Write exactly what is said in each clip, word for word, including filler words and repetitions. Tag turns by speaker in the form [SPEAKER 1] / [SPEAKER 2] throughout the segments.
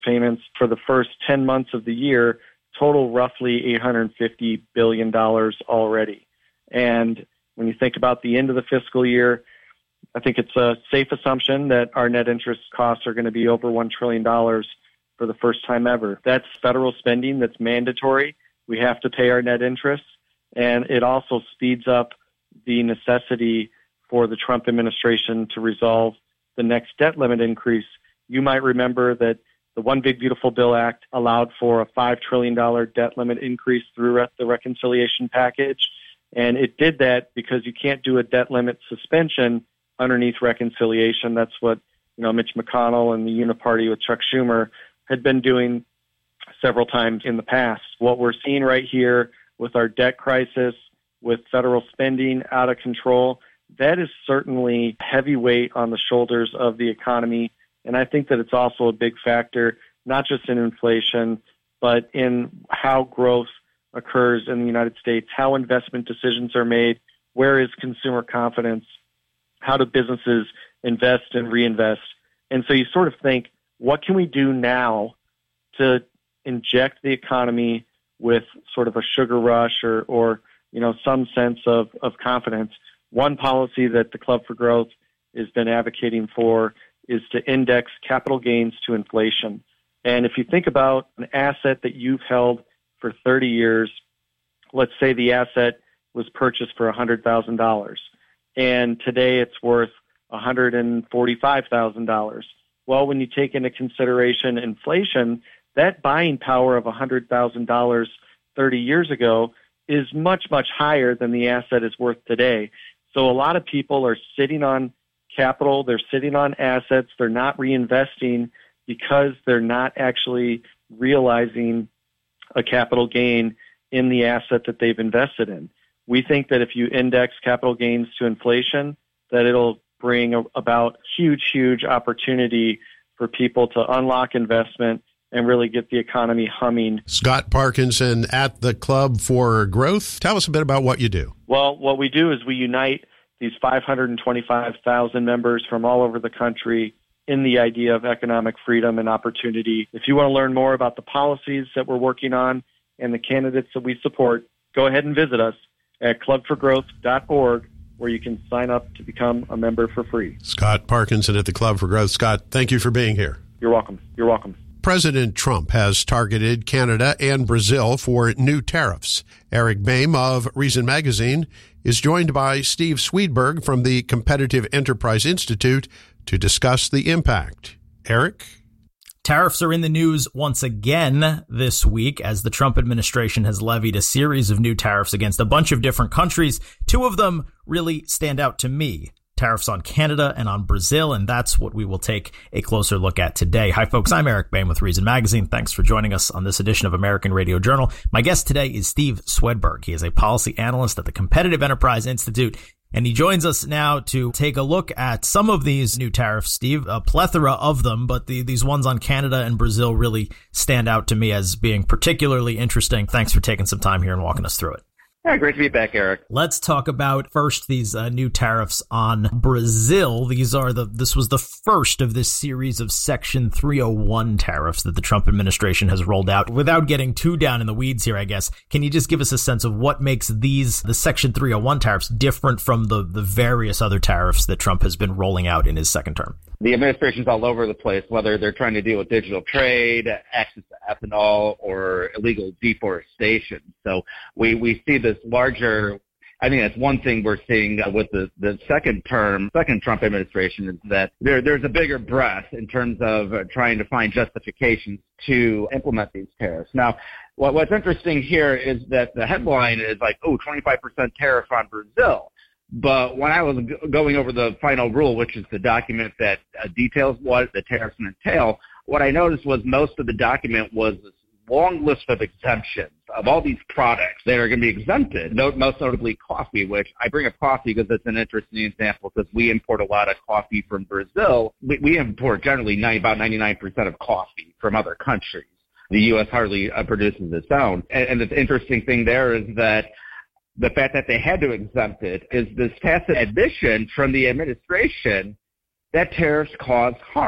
[SPEAKER 1] payments for the first ten months of the year total roughly eight hundred fifty billion dollars already. And when you think about the end of the fiscal year, I think it's a safe assumption that our net interest costs are going to be over one trillion dollars for the first time ever. That's federal spending that's mandatory. We have to pay our net interest, and it also speeds up the necessity for the Trump administration to resolve the next debt limit increase. You might remember that the One Big Beautiful Bill Act allowed for a five trillion dollars debt limit increase through the reconciliation package, and it did that because you can't do a debt limit suspension underneath reconciliation. That's what, you know, Mitch McConnell and the Uniparty with Chuck Schumer had been doing several times in the past. What we're seeing right here with our debt crisis, with federal spending out of control, that is certainly heavy weight on the shoulders of the economy. And I think that it's also a big factor, not just in inflation, but in how growth occurs in the United States, how investment decisions are made, where is consumer confidence, how do businesses invest and reinvest. And so you sort of think, what can we do now to inject the economy with sort of a sugar rush or, or you know, some sense of, of confidence? One policy that the Club for Growth has been advocating for is to index capital gains to inflation. And if you think about an asset that you've held for thirty years, let's say the asset was purchased for one hundred thousand dollars, and today it's worth one hundred forty-five thousand dollars. Well, when you take into consideration inflation, that buying power of one hundred thousand dollars thirty years ago is much, much higher than the asset is worth today. So a lot of people are sitting on capital, they're sitting on assets, they're not reinvesting because they're not actually realizing a capital gain in the asset that they've invested in. We think that if you index capital gains to inflation, that it'll bring a, about huge, huge opportunity for people to unlock investment and really get the economy humming.
[SPEAKER 2] Scott Parkinson at the Club for Growth. Tell us a bit about what you do.
[SPEAKER 1] Well, what we do is we unite these five hundred twenty-five thousand members from all over the country in the idea of economic freedom and opportunity. If you want to learn more about the policies that we're working on and the candidates that we support, go ahead and visit us at club for growth dot org, where you can sign up to become a member for free.
[SPEAKER 2] Scott Parkinson at the Club for Growth. Scott, thank you for being here.
[SPEAKER 1] You're welcome. You're welcome.
[SPEAKER 2] President Trump has targeted Canada and Brazil for new tariffs. Eric Boehm of Reason Magazine is joined by Steve Swedberg from the Competitive Enterprise Institute to discuss the impact. Eric?
[SPEAKER 3] Tariffs are in the news once again this week as the Trump administration has levied a series of new tariffs against a bunch of different countries. Two of them really stand out to me. Tariffs on Canada and on Brazil, and that's what we will take a closer look at today. Hi, folks. I'm Eric Boehm with Reason Magazine. Thanks for joining us on this edition of American Radio Journal. My guest today is Steve Swedberg. He is a policy analyst at the Competitive Enterprise Institute, and he joins us now to take a look at some of these new tariffs, Steve, a plethora of them, but the, these ones on Canada and Brazil really stand out to me as being particularly interesting. Thanks for taking some time here and walking us through it.
[SPEAKER 4] Yeah, great to be back, Eric.
[SPEAKER 3] Let's talk about first these uh, new tariffs on Brazil. These are the this was the first of this series of Section three oh one tariffs that the Trump administration has rolled out. Without getting too down in the weeds here, I guess, can you just give us a sense of what makes these the Section three oh one tariffs different from the the various other tariffs that Trump has been rolling out in his second term?
[SPEAKER 4] The administration's all over the place, whether they're trying to deal with digital trade, access to ethanol, or illegal deforestation. So we, we see this larger, I think that's one thing we're seeing with the, the second term, second Trump administration is that there, there's a bigger breadth in terms of uh, trying to find justifications to implement these tariffs. Now, what, what's interesting here is that the headline is like, oh, twenty-five percent tariff on Brazil. But when I was going over the final rule, which is the document that uh, details what the tariffs entail, what I noticed was most of the document was this long list of exemptions of all these products that are going to be exempted, most notably coffee, which I bring up coffee because it's an interesting example because we import a lot of coffee from Brazil. We, we import generally ninety, about ninety-nine percent of coffee from other countries. The U S hardly uh, produces its own. And, and the interesting thing there is that the fact that they had to exempt it is this tacit admission from the administration that tariffs cause harm.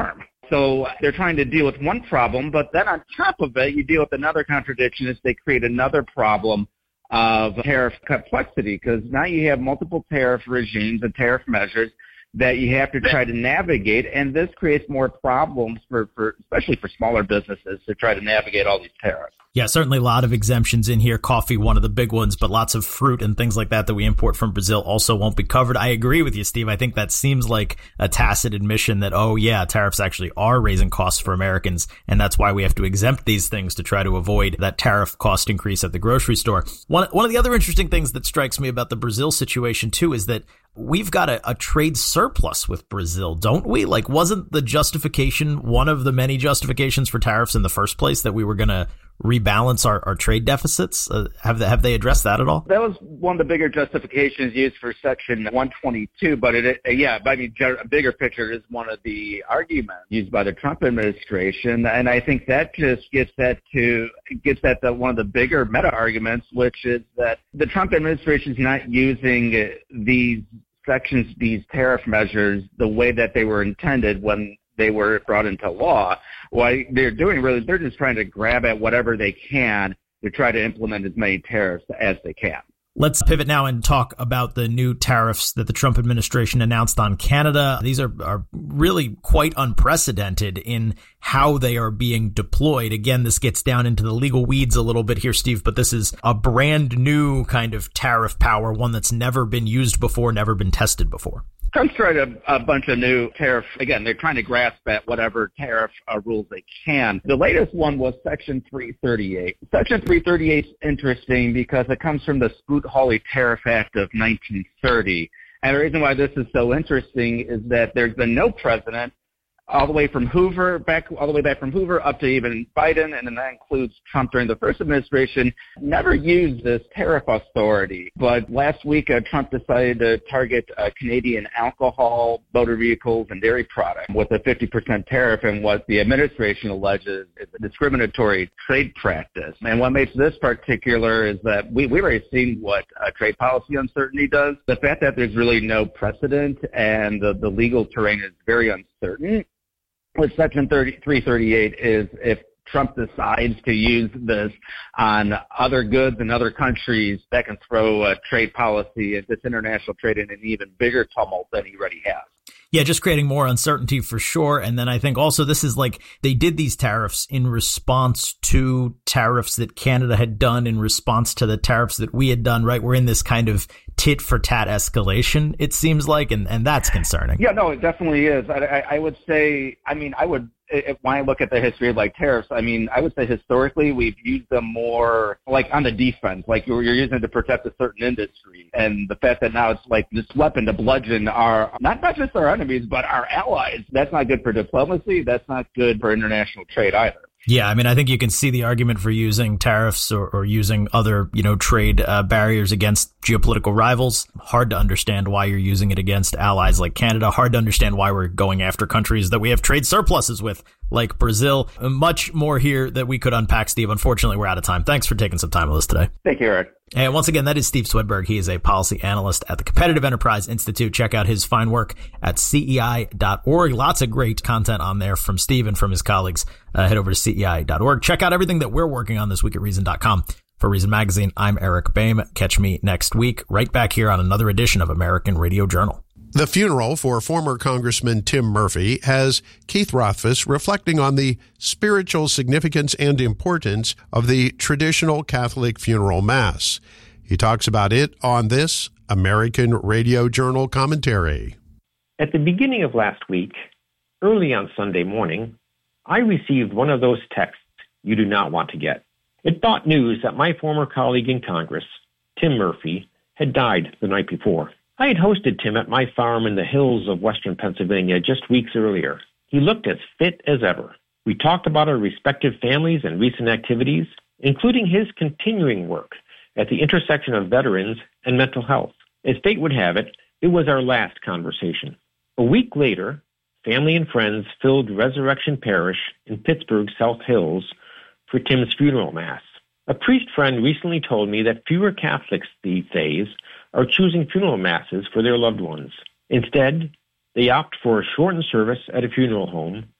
[SPEAKER 4] So they're trying to deal with one problem, but then on top of it, you deal with another contradiction is they create another problem of tariff complexity, because now you have multiple tariff regimes and tariff measures that you have to try to navigate, and this creates more problems for, for especially for smaller businesses to try to navigate all these tariffs.
[SPEAKER 3] Yeah, certainly a lot of exemptions in here. Coffee, one of the big ones, but lots of fruit and things like that that we import from Brazil also won't be covered. I agree with you, Steve. I think that seems like a tacit admission that, oh, yeah, tariffs actually are raising costs for Americans, and that's why we have to exempt these things to try to avoid that tariff cost increase at the grocery store. One, one of the other interesting things that strikes me about the Brazil situation, too, is that we've got a, a trade surplus with Brazil, don't we? Like, wasn't the justification, one of the many justifications for tariffs in the first place, that we were going to rebalance our, our trade deficits? Uh, have they, have they addressed that at all?
[SPEAKER 4] That was one of the bigger justifications used for Section one twenty-two, but it, uh, yeah, I mean, a bigger picture is one of the arguments used by the Trump administration, and I think that just gets that to gets at the, one of the bigger meta arguments, which is that the Trump administration is not using these sections, these tariff measures, the way that they were intended when they were brought into law. What they're doing really, they're just trying to grab at whatever they can to try to implement as many tariffs as they can.
[SPEAKER 3] Let's pivot now and talk about the new tariffs that the Trump administration announced on Canada. These are, are really quite unprecedented in how they are being deployed. Again, this gets down into the legal weeds a little bit here, Steve, but this is a brand new kind of tariff power, one that's never been used before, never been tested before.
[SPEAKER 4] Trump's tried a, a bunch of new tariff. Again, they're trying to grasp at whatever tariff uh, rules they can. The latest one was Section three thirty-eight. Section three thirty-eight is interesting because it comes from the Smoot-Hawley Tariff Act of nineteen thirty. And the reason why this is so interesting is that there's been no president all the way from Hoover, back all the way back from Hoover up to even Biden, and then that includes Trump during the first administration, never used this tariff authority. But last week, uh, Trump decided to target uh, Canadian alcohol, motor vehicles, and dairy products with a fifty percent tariff, and what the administration alleges is a discriminatory trade practice. And what makes this particular is that we, we've already seen what uh, trade policy uncertainty does. The fact that there's really no precedent and the, the legal terrain is very uncertain. With Section three thirty-eight is if Trump decides to use this on other goods in other countries, that can throw uh, trade policy and this international trade in an even bigger tumult than he already has.
[SPEAKER 3] Yeah, just creating more uncertainty for sure. And then I think also this is like they did these tariffs in response to tariffs that Canada had done in response to the tariffs that we had done, right? We're in this kind of tit for tat escalation, it seems like, and, and that's concerning.
[SPEAKER 4] Yeah, no, it definitely is. I, I, I would say, I mean, I would, if, when I look at the history of like tariffs, I mean, I would say historically we've used them more like on the defense, like you're, you're using it to protect a certain industry. And the fact that now it's like this weapon to bludgeon our, not, not just our enemies, but our allies, that's not good for diplomacy. That's not good for international trade either.
[SPEAKER 3] Yeah, I mean, I think you can see the argument for using tariffs or, or using other, you know, trade uh, barriers against geopolitical rivals. Hard to understand why you're using it against allies like Canada. Hard to understand why we're going after countries that we have trade surpluses with, like Brazil. Much more here that we could unpack, Steve. Unfortunately, we're out of time. Thanks for taking some time with us today.
[SPEAKER 4] Thank you, Eric.
[SPEAKER 3] And once again, that is Steve Swedberg. He is a policy analyst at the Competitive Enterprise Institute. Check out his fine work at C E I dot org. Lots of great content on there from Steve and from his colleagues. Uh, head over to C E I dot org. Check out everything that we're working on this week at Reason dot com. For Reason Magazine, I'm Eric Boehm. Catch me next week right back here on another edition of American Radio Journal.
[SPEAKER 2] The funeral for former Congressman Tim Murphy has Keith Rothfuss reflecting on the spiritual significance and importance of the traditional Catholic funeral mass. He talks about it on this American Radio Journal commentary.
[SPEAKER 5] At the beginning of last week, early on Sunday morning, I received one of those texts you do not want to get. It brought news that my former colleague in Congress, Tim Murphy, had died the night before. I had hosted Tim at my farm in the hills of western Pennsylvania just weeks earlier. He looked as fit as ever. We talked about our respective families and recent activities, including his continuing work at the intersection of veterans and mental health. As fate would have it, it was our last conversation. A week later, family and friends filled Resurrection Parish in Pittsburgh's South Hills for Tim's funeral mass. A priest friend recently told me that fewer Catholics these days are choosing funeral masses for their loved ones. Instead, they opt for a shortened service at a funeral home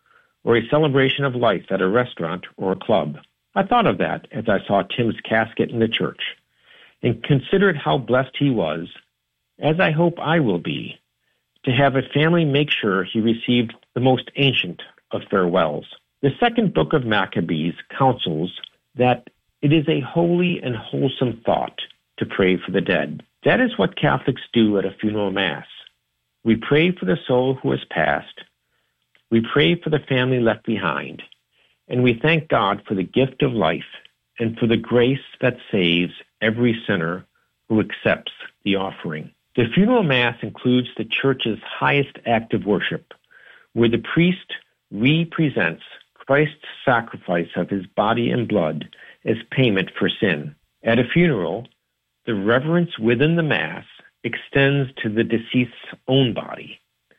[SPEAKER 5] or a celebration of life at a restaurant or a club. I thought of that as I saw Tim's casket in the church and considered how blessed he was, as I hope I will be, to have a family make sure he received the most ancient of farewells. The second book of Maccabees counsels that it is a holy and wholesome thought to pray for the dead. That is what Catholics do at a funeral mass. We pray for the soul who has passed. We pray for the family left behind. And we thank God for the gift of life and for the grace that saves every sinner who accepts the offering. The funeral mass includes the church's highest act of worship, where the priest represents Christ's sacrifice of his body and blood as payment for sin. At a funeral, the reverence within the Mass extends to the deceased's own body,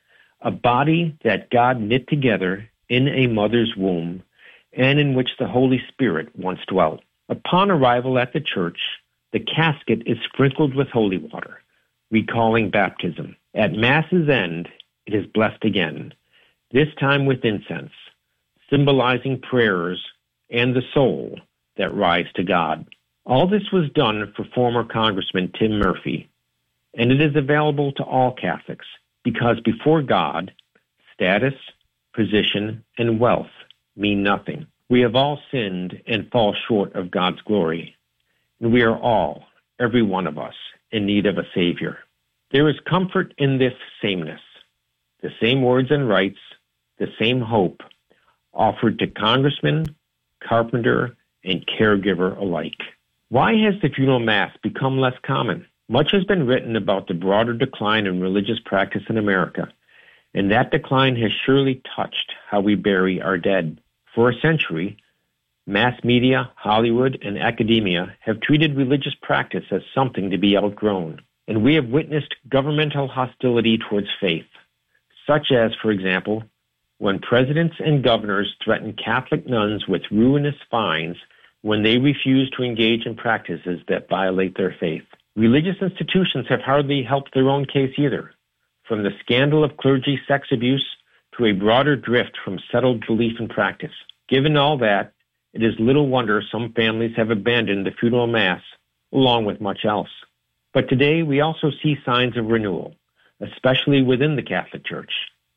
[SPEAKER 5] a body that God knit together in a mother's womb and in which the Holy Spirit once dwelt. Upon arrival at the church, the casket is sprinkled with holy water, recalling baptism. At Mass's end, it is blessed again, this time with incense, symbolizing prayers and the soul that rise to God. All this was done for former Congressman Tim Murphy, and it is available to all Catholics because before God, status, position, and wealth mean nothing. We have all sinned and fall short of God's glory, and we are all, every one of us, in need of a Savior. There is comfort in this sameness, the same words and rites, the same hope offered to congressman, carpenter, and caregiver alike. Why has the funeral mass become less common? Much has been written about the broader decline in religious practice in America, and that decline has surely touched how we bury our dead. For a century, mass media, Hollywood, and academia have treated religious practice as something to be outgrown, and we have witnessed governmental hostility towards faith, such as, for example, when presidents and governors threaten Catholic nuns with ruinous fines when they refuse to engage in practices that violate their faith. Religious institutions have hardly helped their own case either, from the scandal of clergy sex abuse to a broader drift from settled belief and practice. Given all that, it is little wonder some families have abandoned the funeral mass, along with much else. But today we also see signs of renewal, especially within the Catholic Church.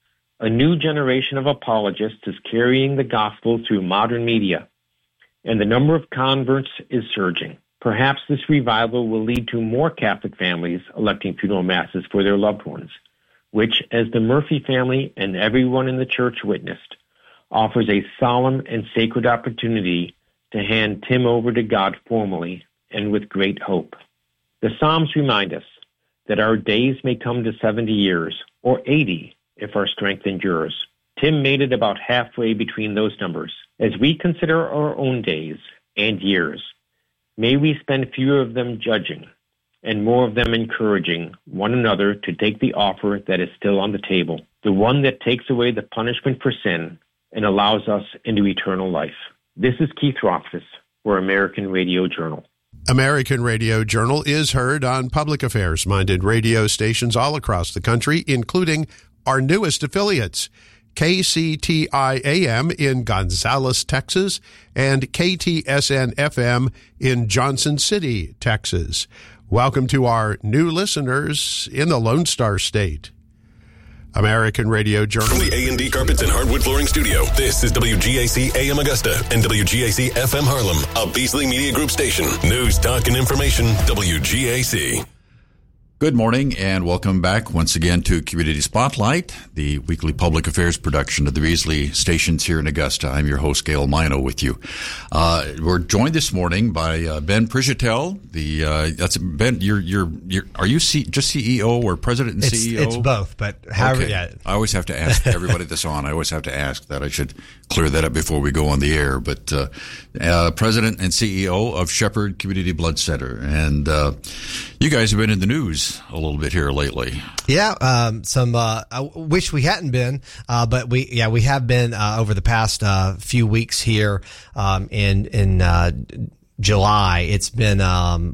[SPEAKER 5] A new generation of apologists is carrying the gospel through modern media, and the number of converts is surging. Perhaps this revival will lead to more Catholic families electing funeral masses for their loved ones, which, as the Murphy family and everyone in the church witnessed, offers a solemn and sacred opportunity to hand Tim over to God formally and with great hope. The Psalms remind us that our days may come to seventy years, or eighty if our strength endures. Tim made it about halfway between those numbers. As we consider our own days and years, may we spend fewer of them judging and more of them encouraging one another to take the offer that is still on the table, the one that takes away the punishment for sin and allows us into eternal life. This is Keith Rothfuss for American Radio Journal.
[SPEAKER 2] American Radio Journal is heard on public affairs-minded radio stations all across the country, including our newest affiliates, K C T I A M in Gonzales, Texas, and K T S N F M in Johnson City, Texas. Welcome to our new listeners in the Lone Star State. American Radio Journal.
[SPEAKER 6] From the A and D Carpets and Hardwood Flooring Studio, this is W G A C A M Augusta and W G A C F M Harlem, a Beasley Media Group station. News, talk, and information, W G A C.
[SPEAKER 7] Good morning and welcome back once again to Community Spotlight, the weekly public affairs production of the Beasley stations here in Augusta. I'm your host, Gail Mino, with you. Uh, we're joined this morning by uh, Ben Prigitel. The uh, that's Ben. You're you're you're. Are you C, just C E O or president and
[SPEAKER 8] it's,
[SPEAKER 7] C E O?
[SPEAKER 8] It's both, but however,
[SPEAKER 7] okay.
[SPEAKER 8] yeah.
[SPEAKER 7] I always have to ask everybody that's on. I always have to ask that. I should clear that up before we go on the air. But uh, uh, president and C E O of Shepherd Community Blood Center, and uh, you guys have been in the news a little bit here lately.
[SPEAKER 8] Yeah, um, some. Uh, I wish we hadn't been, uh, but we, yeah, we have been uh, over the past uh, few weeks here um, in in uh, July. It's been um,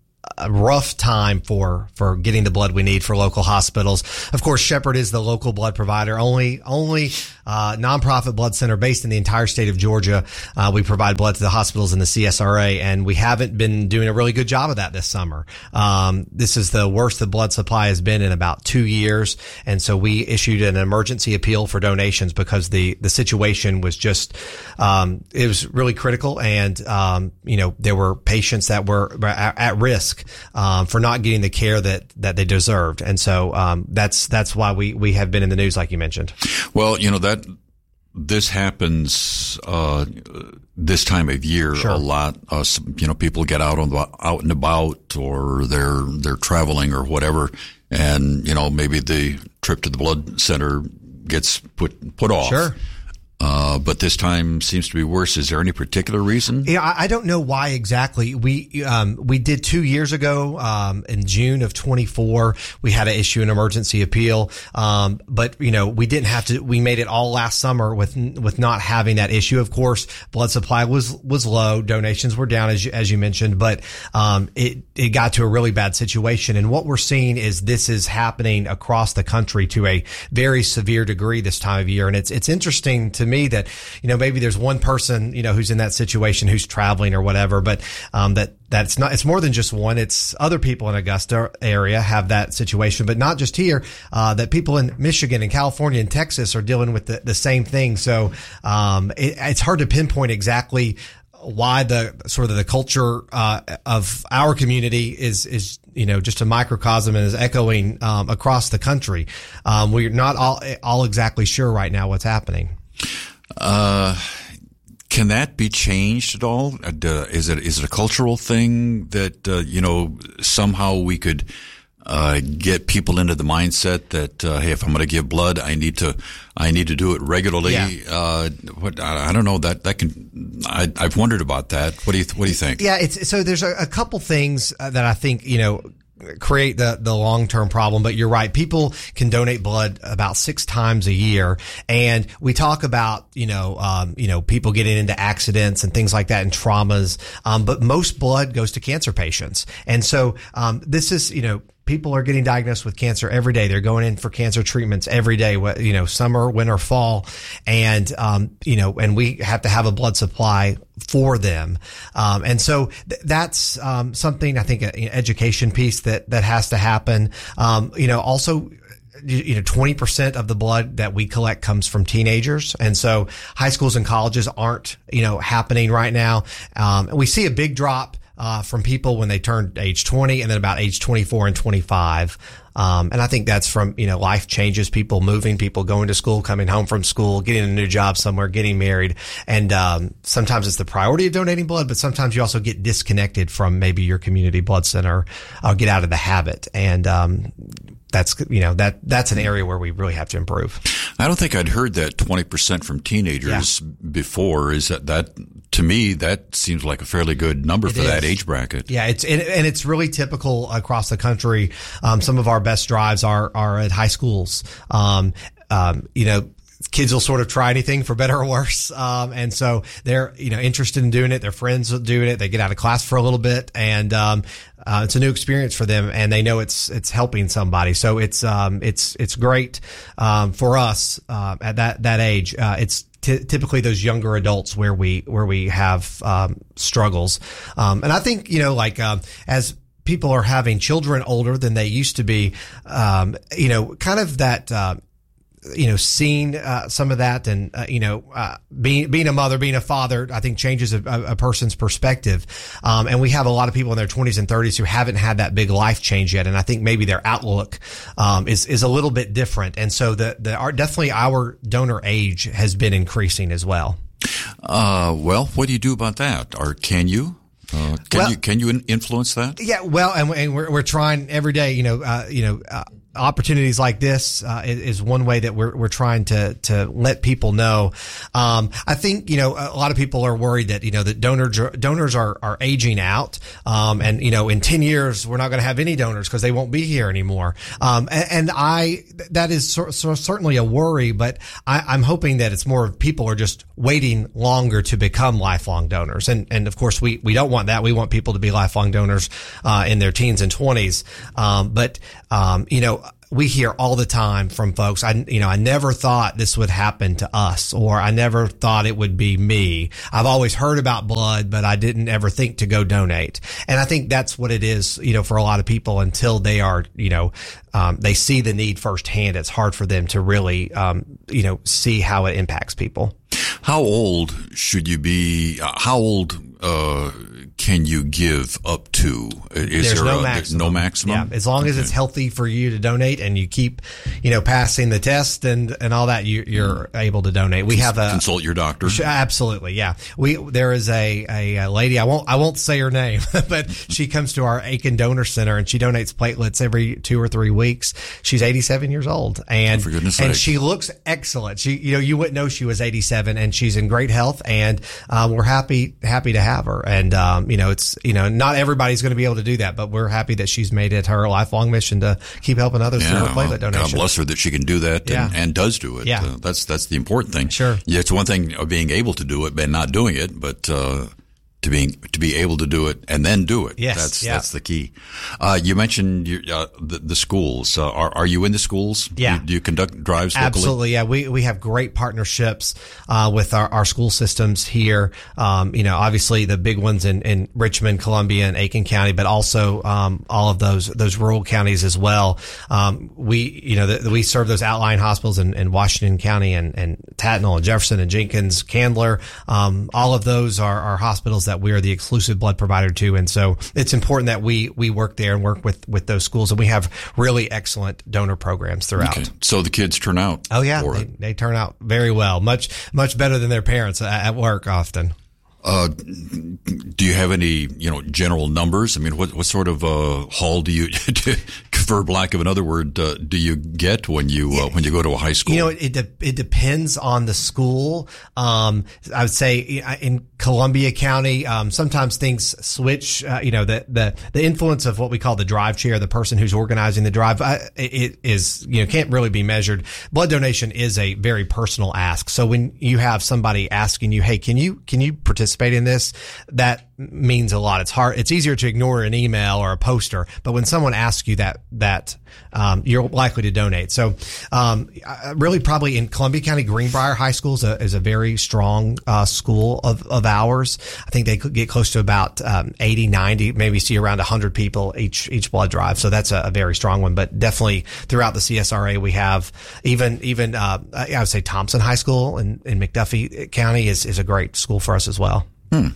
[SPEAKER 8] a rough time for for getting the blood we need for local hospitals. Of course, Shepherd is the local blood provider. Only only uh, nonprofit blood center based in the entire state of Georgia. Uh, we provide blood to the hospitals and the C S R A, and we haven't been doing a really good job of that this summer. Um, this is the worst the blood supply has been in about two years. And so we issued an emergency appeal for donations because the, the situation was just, um, it was really critical. And, um, you know, there were patients that were at, at risk, um, for not getting the care that, that they deserved. And so, um, that's, that's why we, we have been in the news, like you mentioned.
[SPEAKER 7] Well, you know, that, this happens, uh, this time of year
[SPEAKER 8] sure.
[SPEAKER 7] a lot. Uh, you know, people get out on the, out and about, or they're, they're traveling or whatever. And, you know, maybe the trip to the blood center gets put, put off.
[SPEAKER 8] Sure.
[SPEAKER 7] Uh, but this time seems to be worse. Is there any particular reason?
[SPEAKER 8] Yeah, I don't know why exactly. We, um, we did two years ago, um, in June of twenty-four, we had to issue an emergency appeal. Um, but, you know, we didn't have to, we made it all last summer with, with not having that issue. Of course, blood supply was, was low. Donations were down, as you, as you mentioned, but, um, it, it got to a really bad situation. And what we're seeing is this is happening across the country to a very severe degree this time of year. And it's, it's interesting to me that, you know, maybe there's one person, you know, who's in that situation, who's traveling or whatever, but, um, that, that's not, it's more than just one. It's other people in Augusta area have that situation, but not just here, uh, that people in Michigan and California and Texas are dealing with the, the same thing. So, um, it, it's hard to pinpoint exactly why the sort of the culture, uh, of our community is, is, you know, just a microcosm and is echoing, um, across the country. Um, we're not all, all exactly sure right now what's happening.
[SPEAKER 7] Uh, can that be changed at all? Uh, is it, is it a cultural thing that, uh, you know, somehow we could, uh, get people into the mindset that, uh, hey, if I'm going to give blood, I need to, I need to do it regularly.
[SPEAKER 8] Yeah.
[SPEAKER 7] Uh, what, I, I don't know that, that can, I, I've wondered about that. What do you, what do you think?
[SPEAKER 8] Yeah. It's, so there's a, a couple things that I think, you know, create the, the long-term problem, but you're right. People can donate blood about six times a year. And we talk about, you know, um, you know, people getting into accidents and things like that and traumas. Um, but most blood goes to cancer patients. And so, um, this is, you know, people are getting diagnosed with cancer every day. They're going in for cancer treatments every day, you know, summer, winter, fall. And, um, you know, and we have to have a blood supply for them. Um, and so th- that's, um, something I think an education piece that, that has to happen. Um, you know, also, you know, twenty percent of the blood that we collect comes from teenagers. And so high schools and colleges aren't, you know, happening right now. Um, and we see a big drop Uh, from people when they turn age twenty and then about age twenty-four and twenty-five. Um, and I think that's from, you know, life changes, people moving, people going to school, coming home from school, getting a new job somewhere, getting married. And, um, sometimes it's the priority of donating blood, but sometimes you also get disconnected from maybe your community blood center or get out of the habit. And, um, that's, you know, that, that's an area where we really have to improve.
[SPEAKER 7] I don't think I'd heard that twenty percent from teenagers yeah. before. Is that, that, to me, that seems like a fairly good number it for is. that age bracket.
[SPEAKER 8] Yeah, it's, and, and it's really typical across the country. Um, some of our best drives are, are at high schools. Um, um, you know, kids will sort of try anything for better or worse. Um, and so they're, you know, interested in doing it. Their friends are doing it. They get out of class for a little bit and, um, uh, it's a new experience for them and they know it's, it's helping somebody. So it's, um, it's, it's great, um, for us, uh, at that, that age. Uh, it's, T- typically those younger adults where we, where we have, um, struggles. Um, and I think, you know, like, um, as people are having children older than they used to be, um, you know, kind of that, uh, you know, seeing, uh, some of that and, uh, you know, uh, being, being a mother, being a father, I think changes a, a person's perspective. Um, and we have a lot of people in their twenties and thirties who haven't had that big life change yet. And I think maybe their outlook, um, is, is a little bit different. And so the, the, our, definitely our donor age has been increasing as well.
[SPEAKER 7] Uh, well, what do you do about that? Or can you? Uh, can
[SPEAKER 8] well,
[SPEAKER 7] you, can you influence that?
[SPEAKER 8] Yeah. Well, and, and we're, we're trying every day, you know, uh, you know, uh, opportunities like this, uh, is one way that we're, we're trying to, to let people know. Um, I think, you know, a lot of people are worried that, you know, that donors, donors are, are aging out. Um, and, you know, in ten years, we're not going to have any donors because they won't be here anymore. Um, and, and I, that is so, so certainly a worry, but I, I'm hoping that it's more of people are just waiting longer to become lifelong donors. And, and of course, we, we don't want that. We want people to be lifelong donors, uh, in their teens and twenties. Um, but, um, you know, we hear all the time from folks, I, you know, I never thought this would happen to us, or I never thought it would be me. I've always heard about blood, but I didn't ever think to go donate. And I think that's what it is, you know, for a lot of people until they are, you know, um, they see the need firsthand. It's hard for them to really, um, you know, see how it impacts people.
[SPEAKER 7] How old should you be? Uh, how old uh, can you give up to? Is
[SPEAKER 8] There's
[SPEAKER 7] there
[SPEAKER 8] no
[SPEAKER 7] a,
[SPEAKER 8] maximum.
[SPEAKER 7] No maximum?
[SPEAKER 8] Yeah, as long
[SPEAKER 7] okay.
[SPEAKER 8] as it's healthy for you to donate and you keep, you know, passing the test and, and all that, you, you're mm. able to donate. We have a
[SPEAKER 7] consult your doctor.
[SPEAKER 8] Absolutely, yeah. We there is a, a, a lady. I won't I won't say her name, but she comes to our Aiken Donor Center and she donates platelets every two or three weeks. She's eighty-seven years old, and
[SPEAKER 7] oh, for goodness
[SPEAKER 8] and
[SPEAKER 7] sake.
[SPEAKER 8] she looks excellent. She you know you wouldn't know she was eighty-seven, and she's in great health, and um, we're happy happy to have her. And um, you know it's you know not everybody's going to be able to do that, but we're happy that she's made it her lifelong mission to keep helping others
[SPEAKER 7] yeah,
[SPEAKER 8] through her platelet
[SPEAKER 7] well,
[SPEAKER 8] donation.
[SPEAKER 7] God bless her that she can do that
[SPEAKER 8] yeah.
[SPEAKER 7] and, and does do it.
[SPEAKER 8] Yeah.
[SPEAKER 7] Uh, that's that's the important thing.
[SPEAKER 8] Sure.
[SPEAKER 7] Yeah, it's one thing of being able to do it and not doing it, but uh, to being to be able to do it and then do it.
[SPEAKER 8] Yes,
[SPEAKER 7] that's
[SPEAKER 8] yeah.
[SPEAKER 7] that's the key. Uh, you mentioned your, uh, the, the schools. Uh, are are you in the schools?
[SPEAKER 8] Yeah.
[SPEAKER 7] Do, do you conduct drives locally?
[SPEAKER 8] Absolutely. Yeah, we we have great partnerships uh, with our, our school systems here. Um, you know, obviously the big ones in, in Richmond, Columbia, and Aiken County, but also um, all of those those rural counties as well. Um, we you know the, we serve those outlying hospitals in, in Washington County and, and Tattnall and Jefferson and Jenkins, Candler. Um, all of those are, are hospitals that we are the exclusive blood provider to, and so it's important that we we work there and work with with those schools, and we have really excellent donor programs throughout.
[SPEAKER 7] Okay. So the kids turn out.
[SPEAKER 8] Oh yeah,
[SPEAKER 7] for
[SPEAKER 8] they,
[SPEAKER 7] it.
[SPEAKER 8] they turn out very well, much much better than their parents at, at work often.
[SPEAKER 7] Uh, do you have any, you know, general numbers? I mean, what, what sort of, uh, haul do you, for lack of another word, uh, do you get when you, uh, when you go to a high school?
[SPEAKER 8] You know, it, de- it depends on the school. Um, I would say in Columbia County, um, sometimes things switch, uh, you know, the, the, the influence of what we call the drive chair, the person who's organizing the drive, uh, it is, you know, can't really be measured. Blood donation is a very personal ask. So when you have somebody asking you, hey, can you, can you participate in this, that means a lot. It's hard. It's easier to ignore an email or a poster, but when someone asks you that, that, um, you're likely to donate. So, um, really probably in Columbia County, Greenbrier High School is a, is a very strong, uh, school of, of ours. I think they could get close to about, um, eighty, ninety, maybe see around a hundred people each, each blood drive. So that's a, a very strong one, but definitely throughout the C S R A, we have even, even, uh, I would say Thompson High School in, in McDuffie County is, is a great school for us as well.
[SPEAKER 7] Hmm.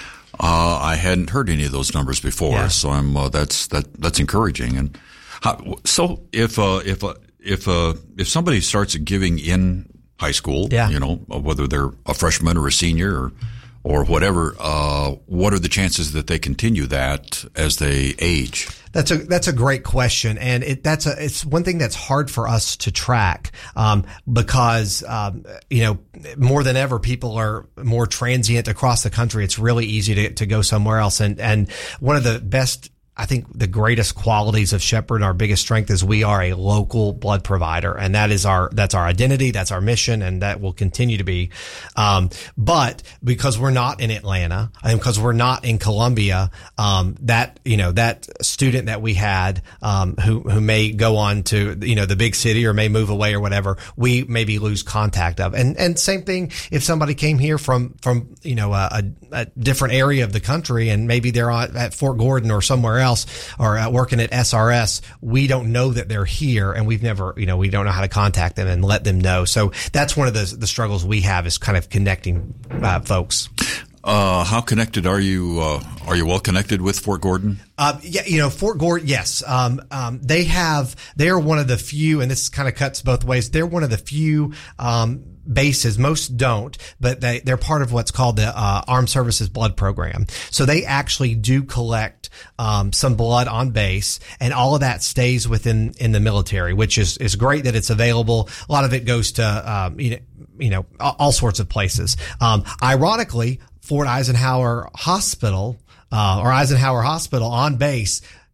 [SPEAKER 7] Uh, I hadn't heard any of those numbers before,
[SPEAKER 8] yeah.
[SPEAKER 7] so I'm uh, that's that that's encouraging. And how, so if uh, if uh, if uh, if somebody starts giving in high school,
[SPEAKER 8] yeah.
[SPEAKER 7] you know, whether they're a freshman or a senior or or whatever, uh, what are the chances that they continue that as they age?
[SPEAKER 8] That's a that's a great question, and it that's a it's one thing that's hard for us to track um, because um, you know more than ever people are more transient across the country. It's really easy to to go somewhere else, and and one of the best, I think the greatest qualities of Shepherd, our biggest strength, is we are a local blood provider, and that is our that's our identity, that's our mission, and that will continue to be. Um, but because we're not in Atlanta, and because we're not in Columbia, um, that you know that student that we had um, who who may go on to you know the big city or may move away or whatever, we maybe lose contact of. And and same thing if somebody came here from from you know a, a, a different area of the country, and maybe they're on, at Fort Gordon or somewhere else. else or uh, working at S R S, we don't know that they're here, and we've never, you know, we don't know how to contact them and let them know. So that's one of the the struggles we have, is kind of connecting uh, folks.
[SPEAKER 7] Uh, how connected are you? Uh, are you well connected with Fort Gordon?
[SPEAKER 8] Uh, yeah, you know, Fort Gordon, yes. Um, um, they have, they're one of the few, and this kind of cuts both ways. They're one of the few, um, bases. Most don't, but they, they're part of what's called the, uh, Armed Services Blood Program. So they actually do collect, um, some blood on base, and all of that stays within, in the military, which is, is great that it's available. A lot of it goes to, um, you know, you know, all sorts of places. Um, ironically, Fort Eisenhower Hospital, uh, or Eisenhower Hospital on base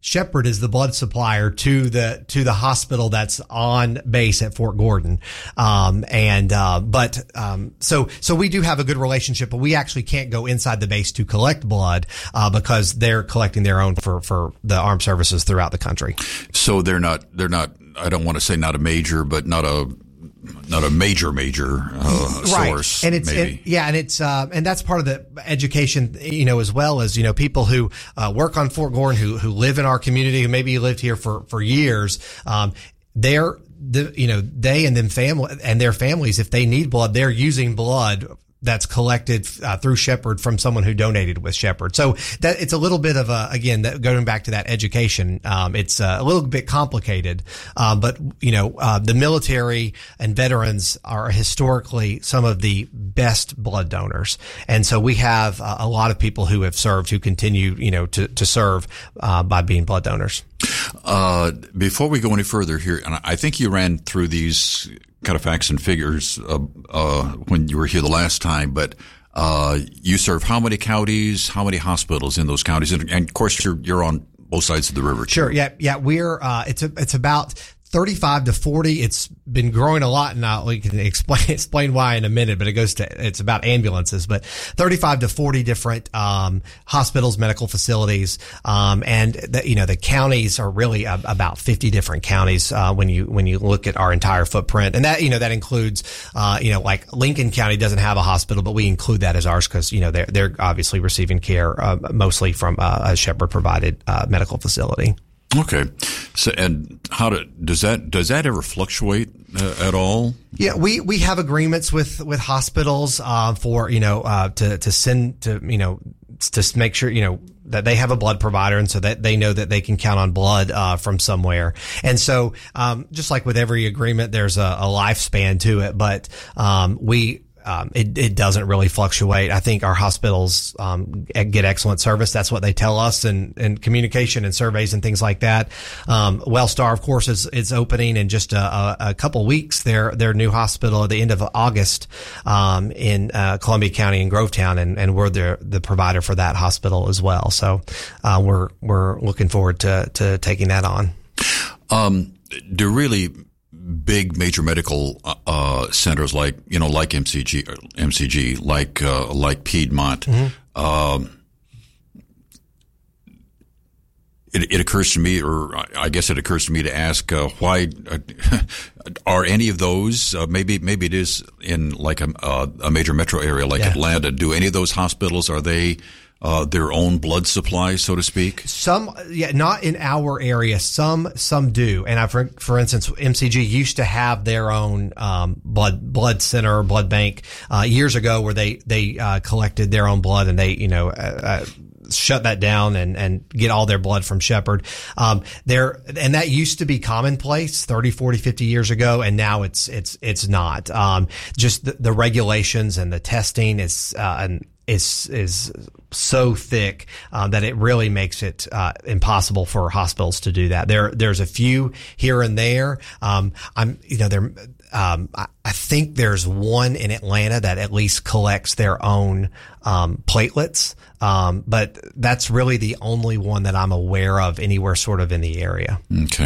[SPEAKER 8] Shepherd is the blood supplier to the to the hospital that's on base at Fort Gordon, um, and uh, but um, so so we do have a good relationship, but we actually can't go inside the base to collect blood uh, because they're collecting their own for for the armed services throughout the country.
[SPEAKER 7] So they're not they're not. I don't want to say not a major, but not a. Not a major, major uh,
[SPEAKER 8] right.
[SPEAKER 7] source,
[SPEAKER 8] and it's
[SPEAKER 7] maybe.
[SPEAKER 8] And, yeah, and it's uh, and that's part of the education, you know, as well as you know people who uh, work on Fort Gordon, who who live in our community, who maybe lived here for for years. Um, they're the you know they and them family and their families, if they need blood, they're using blood that's collected uh, through Shepherd from someone who donated with Shepherd. So that it's a little bit of a, again, that, going back to that education, um, it's uh, a little bit complicated. Uh, but, you know, uh, the military and veterans are historically some of the best blood donors. And so we have uh, a lot of people who have served who continue, you know, to, to serve uh, by being blood donors.
[SPEAKER 7] Uh, before we go any further here, and I think you ran through these kind of facts and figures uh, uh, when you were here the last time, but uh, you serve how many counties, how many hospitals in those counties, and, and of course you're you're on both sides of the river. Too.
[SPEAKER 8] Sure, yeah, yeah. We're uh, it's a, it's about thirty-five to forty. It's been growing a lot, and I'll, we can explain explain why in a minute. But it goes to it's about ambulances, but thirty-five to forty different um, hospitals, medical facilities, um, and the, you know the counties are really a, about fifty different counties uh, when you when you look at our entire footprint, and that you know that includes uh, you know like Lincoln County doesn't have a hospital, but we include that as ours because you know they're they're obviously receiving care uh, mostly from uh, a Shepherd provided uh, medical facility.
[SPEAKER 7] Okay, so and how do, does that does that ever fluctuate uh, at all?
[SPEAKER 8] Yeah, we, we have agreements with with hospitals uh, for you know uh, to to send to you know to make sure you know that they have a blood provider, and so that they know that they can count on blood uh, from somewhere. And so, um, just like with every agreement, there's a, a lifespan to it, but um, we. Um, it, it doesn't really fluctuate. I think our hospitals, um, get excellent service. That's what they tell us and, and communication and surveys and things like that. Um, Wellstar, of course, is, is opening in just a, a couple weeks their, their new hospital at the end of August, um, in, uh, Columbia County and Grovetown. And, and we're the, the provider for that hospital as well. So, uh, we're, we're looking forward to, to taking that on.
[SPEAKER 7] Um, do really, big major medical uh, centers like you know like M C G, M C G, like uh, like Piedmont. Mm-hmm. Um, it, it occurs to me, or I guess it occurs to me to ask uh, why uh, are any of those? Uh, maybe maybe it is in like a, uh, a major metro area like yeah. Atlanta. Do any of those hospitals are they? Uh, their own blood supply, so to speak?
[SPEAKER 8] Some, yeah, not in our area. Some, some do. And I, for, for instance, M C G used to have their own, um, blood, blood center, blood bank, uh, years ago where they, they, uh, collected their own blood and they, you know, uh, uh shut that down and, and get all their blood from Shepherd. Um, there, and that used to be commonplace thirty, forty, fifty years ago. And now it's, it's, it's not. Um, just the, the regulations and the testing is, uh, and, is is so thick uh, that it really makes it uh, impossible for hospitals to do that. There there's a few here and there. Um, I'm you know there. Um, I, I think there's one in Atlanta that at least collects their own um, platelets, um, but that's really the only one that I'm aware of anywhere sort of in the area.
[SPEAKER 7] Okay.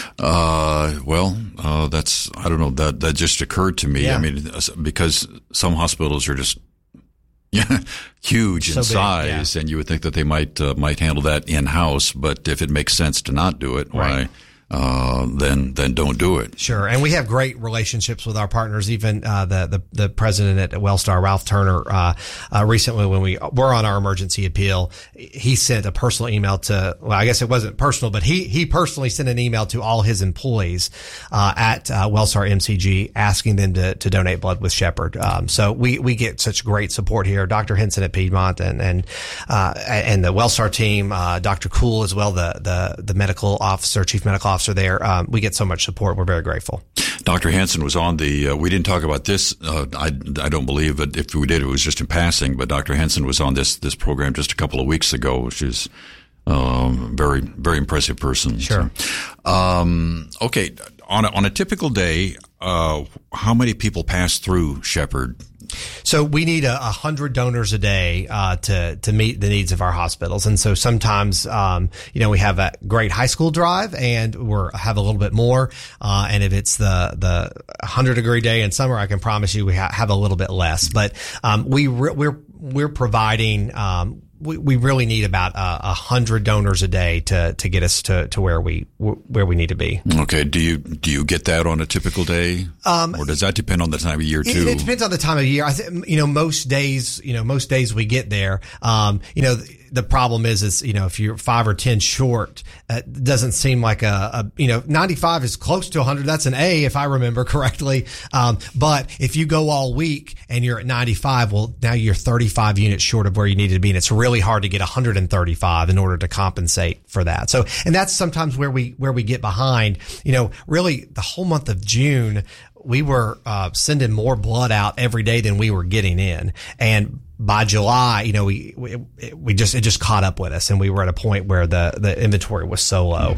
[SPEAKER 7] Uh, well, uh, that's I don't know that that just occurred to me. Yeah. I mean, because some hospitals are just. Yeah, huge in so big, size, yeah. And you would think that they might uh, might handle that in house. But if it makes sense to not do it,
[SPEAKER 8] right.
[SPEAKER 7] why? Uh, then then don't do it.
[SPEAKER 8] Sure, and we have great relationships with our partners. Even uh, the, the the president at Wellstar, Ralph Turner, uh, uh, recently when we were on our emergency appeal, he sent a personal email to. Well, I guess it wasn't personal, but he he personally sent an email to all his employees uh, at uh, Wellstar M C G asking them to to donate blood with Shepherd. Um, so we we get such great support here. Doctor Henson at Piedmont and and uh, and the Wellstar team, uh, Doctor Cool as well, the the the medical officer, chief medical officer. There, um, we get so much support. We're very grateful.
[SPEAKER 7] Doctor Hansen was on the. Uh, we didn't talk about this. Uh, I, I don't believe it. If we did, it was just in passing. But Doctor Hansen was on this this program just a couple of weeks ago, which is um, very very impressive person.
[SPEAKER 8] Sure.
[SPEAKER 7] So, um, okay, on a, on a typical day, uh, how many people pass through Shepherd
[SPEAKER 8] So we need a, a hundred donors a day uh, to to meet the needs of our hospitals, and so sometimes um, you know we have a great high school drive, and we're have a little bit more. Uh, and if it's the the hundred degree day in summer, I can promise you we ha- have a little bit less. But um, we re- we're we're providing. Um, We, we really need about a uh, hundred donors a day to, to get us to, to where we where we need to be.
[SPEAKER 7] Okay. Do you do you get that on a typical day, um, or does that depend on the time of year too?
[SPEAKER 8] It, it depends on the time of year. I think you know most days. You know most days we get there. Um, you know the, the problem is is you know if you're five or ten short, it doesn't seem like a, a you know ninety-five is close to a hundred. That's an A if I remember correctly. Um, but if you go all week and you're at ninety-five, well now you're thirty-five units short of where you needed to be, and it's really hard to get one hundred thirty-five in order to compensate for that. So, and that's sometimes where we, where we get behind, you know, really the whole month of June, we were, uh, sending more blood out every day than we were getting in. And by July, you know, we, we, we just, it just caught up with us, and we were at a point where the, the inventory was so low.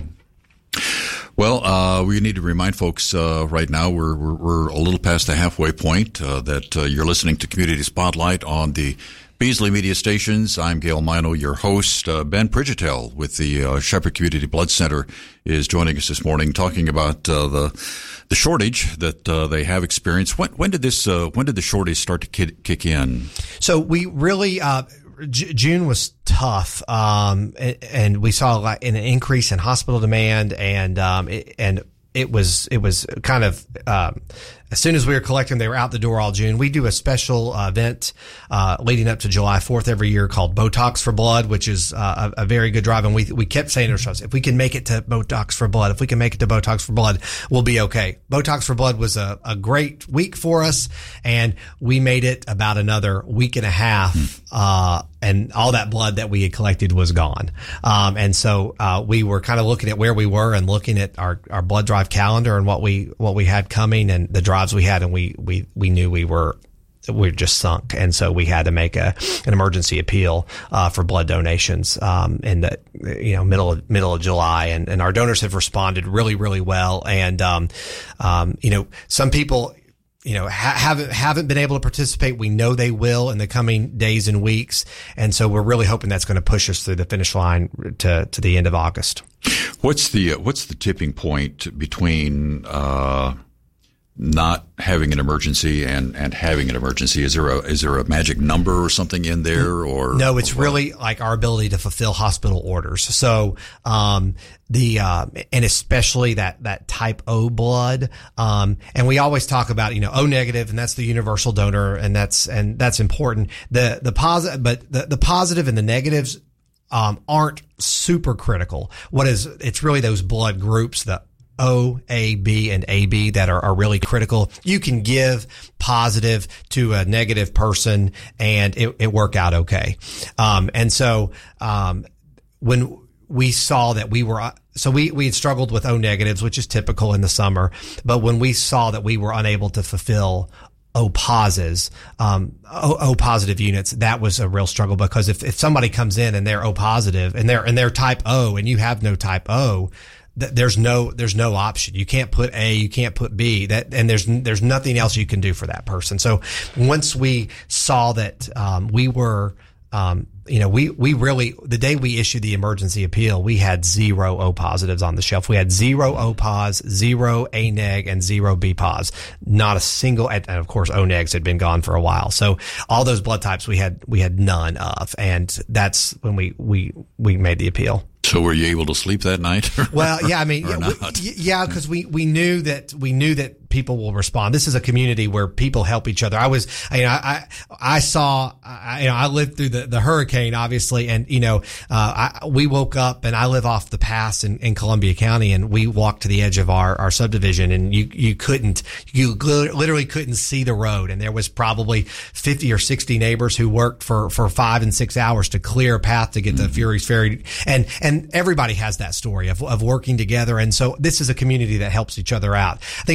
[SPEAKER 7] Well, uh, we need to remind folks, uh, right now we're, we're, we're a little past the halfway point, uh, that, uh, you're listening to Community Spotlight on the Beasley Media Stations. I'm Gail Mino, your host. Uh, Ben Pridgetel with the uh, Shepherd Community Blood Center is joining us this morning, talking about uh, the the shortage that uh, they have experienced. When, when did this? Uh, when did the shortage start to kick, kick in?
[SPEAKER 8] So we really. Uh, J- June was tough, um, and, and we saw like an increase in hospital demand, and um, it, and it was it was kind of um, as soon as we were collecting, they were out the door all June. We do a special uh, event uh, leading up to July fourth every year called Botox for Blood, which is uh, a, a very good drive. And we we kept saying to ourselves, if we can make it to Botox for Blood, if we can make it to Botox for Blood, we'll be okay. Botox for Blood was a, a great week for us, and we made it about another week and a half. Mm. Uh, and all that blood that we had collected was gone. Um, and so, uh, we were kind of looking at where we were and looking at our, our blood drive calendar and what we, what we had coming and the drives we had. And we, we, we knew we were, we were just sunk. And so we had to make a, an emergency appeal, uh, for blood donations, um, in the, you know, middle of, middle of July. And, and our donors have responded really, really well. And, um, um, you know, some people, you know, ha- haven't, haven't been able to participate. We know they will in the coming days and weeks. And so we're really hoping that's going to push us through the finish line to, to the end of August.
[SPEAKER 7] What's the, what's the tipping point between, uh, not having an emergency and, and having an emergency? Is there a, is there a magic number or something in there, or?
[SPEAKER 8] No, it's
[SPEAKER 7] or
[SPEAKER 8] really like our ability to fulfill hospital orders. So, um, the, uh, and especially that, that type O blood. Um, and we always talk about, you know, O negative, and that's the universal donor, and that's, and that's important. The, the positive, but the, the positive and the negatives, um, aren't super critical. What is, it's really those blood groups, the O, A, B, and A B that are, are really critical. You can give positive to a negative person and it, it work out okay. Um, and so, um, when we saw that we were, so we, we had struggled with O negatives, which is typical in the summer. But when we saw that we were unable to fulfill O positives, um, O, O positive units, that was a real struggle, because if, if somebody comes in and they're O positive and they're, and they're type O and you have no type O, there's no, there's no option. You can't put A, you can't put B, that, and there's, there's nothing else you can do for that person. So once we saw that, um, we were, um, you know, we, we really, the day we issued the emergency appeal, we had zero O positives on the shelf. We had zero O pos, zero A neg, and zero B pos. Not a single, and of course O negs had been gone for a while. So all those blood types we had, we had none of. And that's when we, we, we made the appeal.
[SPEAKER 7] So were you able to sleep that night?
[SPEAKER 8] Well, yeah, I mean, yeah, we, yeah, because we, we knew that, we knew that people will respond. This is a community where people help each other. I was, you know, I, I saw, I, you know, I lived through the, the hurricane, obviously, and, you know, uh, I, we woke up, and I live off the pass in, in Columbia County, and we walked to the edge of our, our subdivision, and you, you couldn't, you literally couldn't see the road. And there was probably fifty or sixty neighbors who worked for, for five and six hours to clear a path to get mm-hmm. to Fury's Ferry. And, and everybody has that story of, of working together. And so this is a community that helps each other out. I think what's important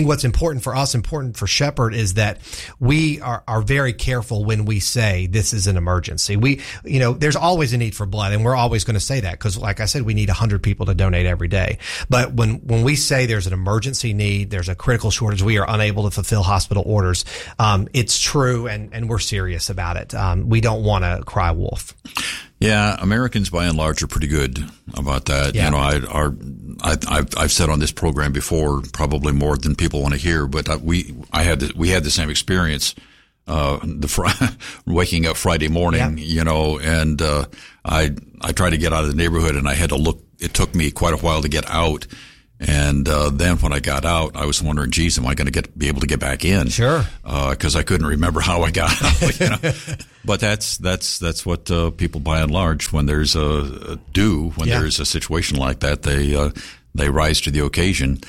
[SPEAKER 8] important for us, important for Shepherd, is that we are, are very careful when we say this is an emergency. We, you know, there's always a need for blood, and we're always going to say that because, like I said, we need one hundred people to donate every day. But when, when we say there's an emergency need, there's a critical shortage, we are unable to fulfill hospital orders, um, it's true, and, and we're serious about it. Um, we don't want to cry wolf.
[SPEAKER 7] Yeah, Americans by and large are pretty good about that. Yeah. You know, I, our, I, I've, I've said on this program before, probably more than people want to hear, but we, I had, the, we had the same experience, uh, the fr- waking up Friday morning, yeah. you know, and, uh, I, I tried to get out of the neighborhood and I had to look, it took me quite a while to get out. And, uh, then when I got out, I was wondering, geez, am I going to get, be able to get back in?
[SPEAKER 8] Sure.
[SPEAKER 7] Uh, cause I couldn't remember how I got out, you know. But that's, that's, that's what, uh, people by and large, when there's a, a do, when yeah. there's a situation like that, they, uh, they rise to the occasion.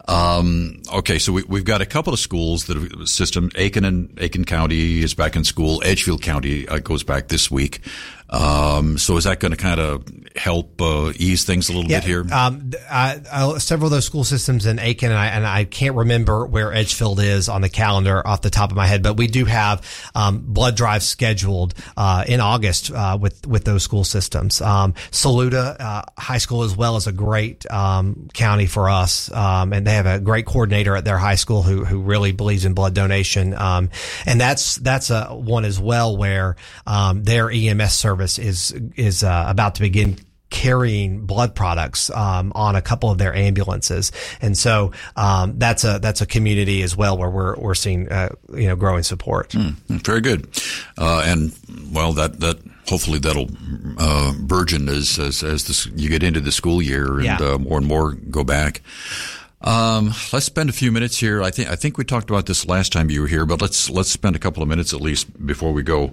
[SPEAKER 7] Um, okay, so we, we've got a couple of schools that have system. Aiken and Aiken County is back in school. Edgefield County uh, goes back this week. Um, so is that going to kind of help uh, ease things a little
[SPEAKER 8] yeah,
[SPEAKER 7] bit here?
[SPEAKER 8] Um, I, I, several of those school systems in Aiken, and I, and I can't remember where Edgefield is on the calendar off the top of my head, but we do have um, blood drives scheduled uh, in August uh, with with those school systems. Um, Saluda uh, High School as well is a great um, county for us, um, and they have a great coordinator at their high school who who really believes in blood donation, um, and that's that's a one as well where um, their E M S service is is uh, about to begin carrying blood products um, on a couple of their ambulances, and so um, that's a that's a community as well where we're we're seeing uh, you know growing support.
[SPEAKER 7] Mm, very good, uh, and well that that hopefully that'll uh, burgeon as as as this, you get into the school year and yeah. uh, more and more go back. Um, let's spend a few minutes here. I think I think we talked about this last time you were here, but let's let's spend a couple of minutes at least before we go.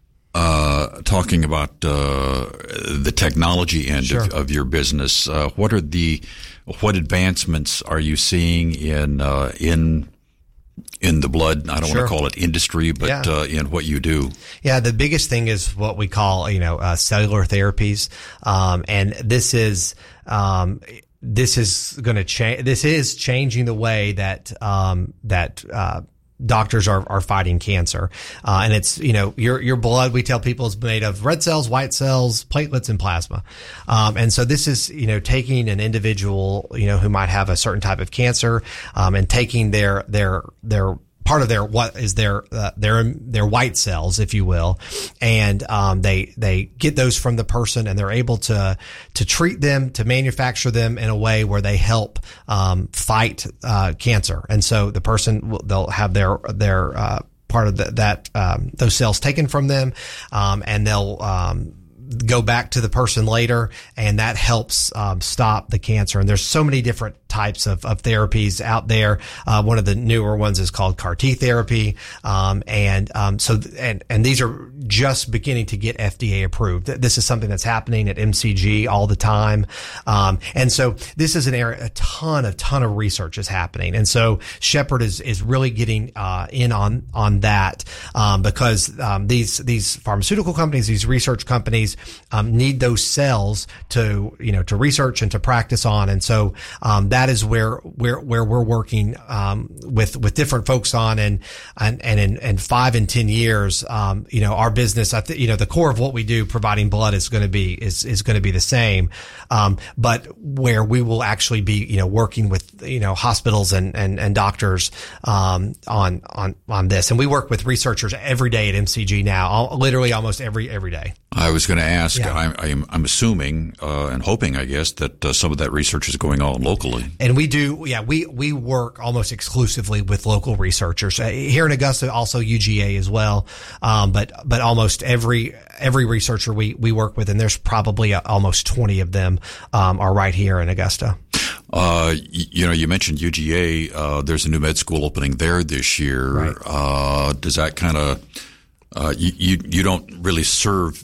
[SPEAKER 7] Uh, talking about uh, the technology end
[SPEAKER 8] sure.
[SPEAKER 7] of, of your business, uh, what are the what advancements are you seeing in uh, in in the blood? I don't sure. want to call it industry, but yeah. uh, in what you do.
[SPEAKER 8] Yeah, the biggest thing is what we call you know uh, cellular therapies, um, and this is. Um, this is going to change. This is changing the way that um, that. Uh, Doctors are, are fighting cancer. Uh, and it's, you know, your, your blood, we tell people, is made of red cells, white cells, platelets, and plasma. Um, and so this is, you know, taking an individual, you know, who might have a certain type of cancer, um, and taking their, their, their, part of their what is their uh, their their white cells, if you will, and um, they they get those from the person, and they're able to to treat them, to manufacture them in a way where they help um, fight uh, cancer. And so the person will, they'll have their their uh, part of the, that um, those cells taken from them, um, and they'll um, go back to the person later, and that helps um, stop the cancer. And there's so many different types of, of therapies out there. Uh, one of the newer ones is called C A R T therapy. Um, and, um, so, and, and these are just beginning to get F D A approved. This is something that's happening at M C G all the time. Um, and so this is an area, a ton of, ton of research is happening. And so Shepherd is, is really getting, uh, in on, on that, um, because, um, these, these pharmaceutical companies, these research companies, um, need those cells to, you know, to research and to practice on. And so, um, that is where, where, where we're working, um, with, with different folks on, and, and, and in, in five and ten years, um, you know, our business, I think, you know, the core of what we do, providing blood, is going to be, is, is going to be the same. Um, but where we will actually be, you know, working with, you know, hospitals and, and, and doctors, um, on, on, on this. And we work with researchers every day at M C G now, all, literally almost every, every day.
[SPEAKER 7] I was going to ask,
[SPEAKER 8] Yeah.
[SPEAKER 7] I'm, I'm, I'm assuming, uh, and hoping, I guess, that uh, some of that research is going on locally.
[SPEAKER 8] And we do, yeah, we, we work almost exclusively with local researchers. Uh, here in Augusta, also U G A as well. Um, but, but almost every, every researcher we, we work with, and there's probably uh, almost twenty of them, um, are right here in Augusta.
[SPEAKER 7] Uh, you, you know, you mentioned U G A, uh, there's a new med school opening there this year.
[SPEAKER 8] Right.
[SPEAKER 7] Uh, does that kind of, uh, you, you, you don't really serve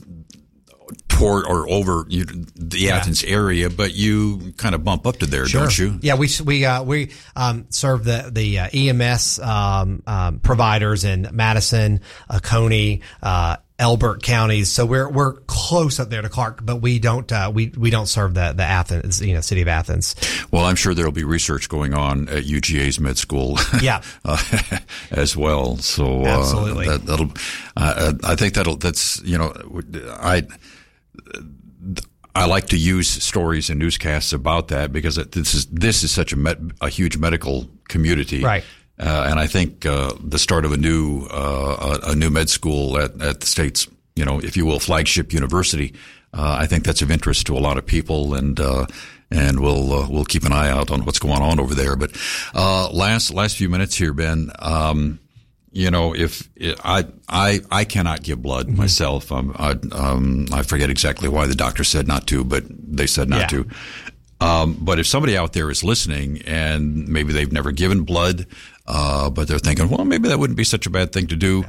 [SPEAKER 7] toward or over you, the yeah. Athens area, but you kind of bump up to there,
[SPEAKER 8] sure.
[SPEAKER 7] don't you?
[SPEAKER 8] Yeah, we we uh, we um, serve the the uh, E M S um, um, providers in Madison, uh, Coney, uh, Elbert counties. So we're, we're close up there to Clark, but we don't, uh, we, we don't serve the, the Athens, you know, city of Athens.
[SPEAKER 7] Well, I'm sure there'll be research going on at U G A's med school.
[SPEAKER 8] Yeah.
[SPEAKER 7] uh, as well. So, uh,
[SPEAKER 8] absolutely.
[SPEAKER 7] That, that'll, uh, I think that'll, that's, you know, I, I like to use stories and newscasts about that because it, this is, this is such a, med, a huge medical community.
[SPEAKER 8] Right.
[SPEAKER 7] Uh, and I think uh, the start of a new uh, a, a new med school at, at the state's, you know, if you will, flagship university, uh, I think that's of interest to a lot of people, and uh, and we'll uh, we'll keep an eye out on what's going on over there. But uh, last last few minutes here, Ben. Um, you know, if I I I cannot give blood mm-hmm. myself, um, I um, I forget exactly why the doctor said not to, but they said not
[SPEAKER 8] yeah.
[SPEAKER 7] to. Um, but if somebody out there is listening and maybe they've never given blood, uh, but they're thinking, well, maybe that wouldn't be such a bad thing to do.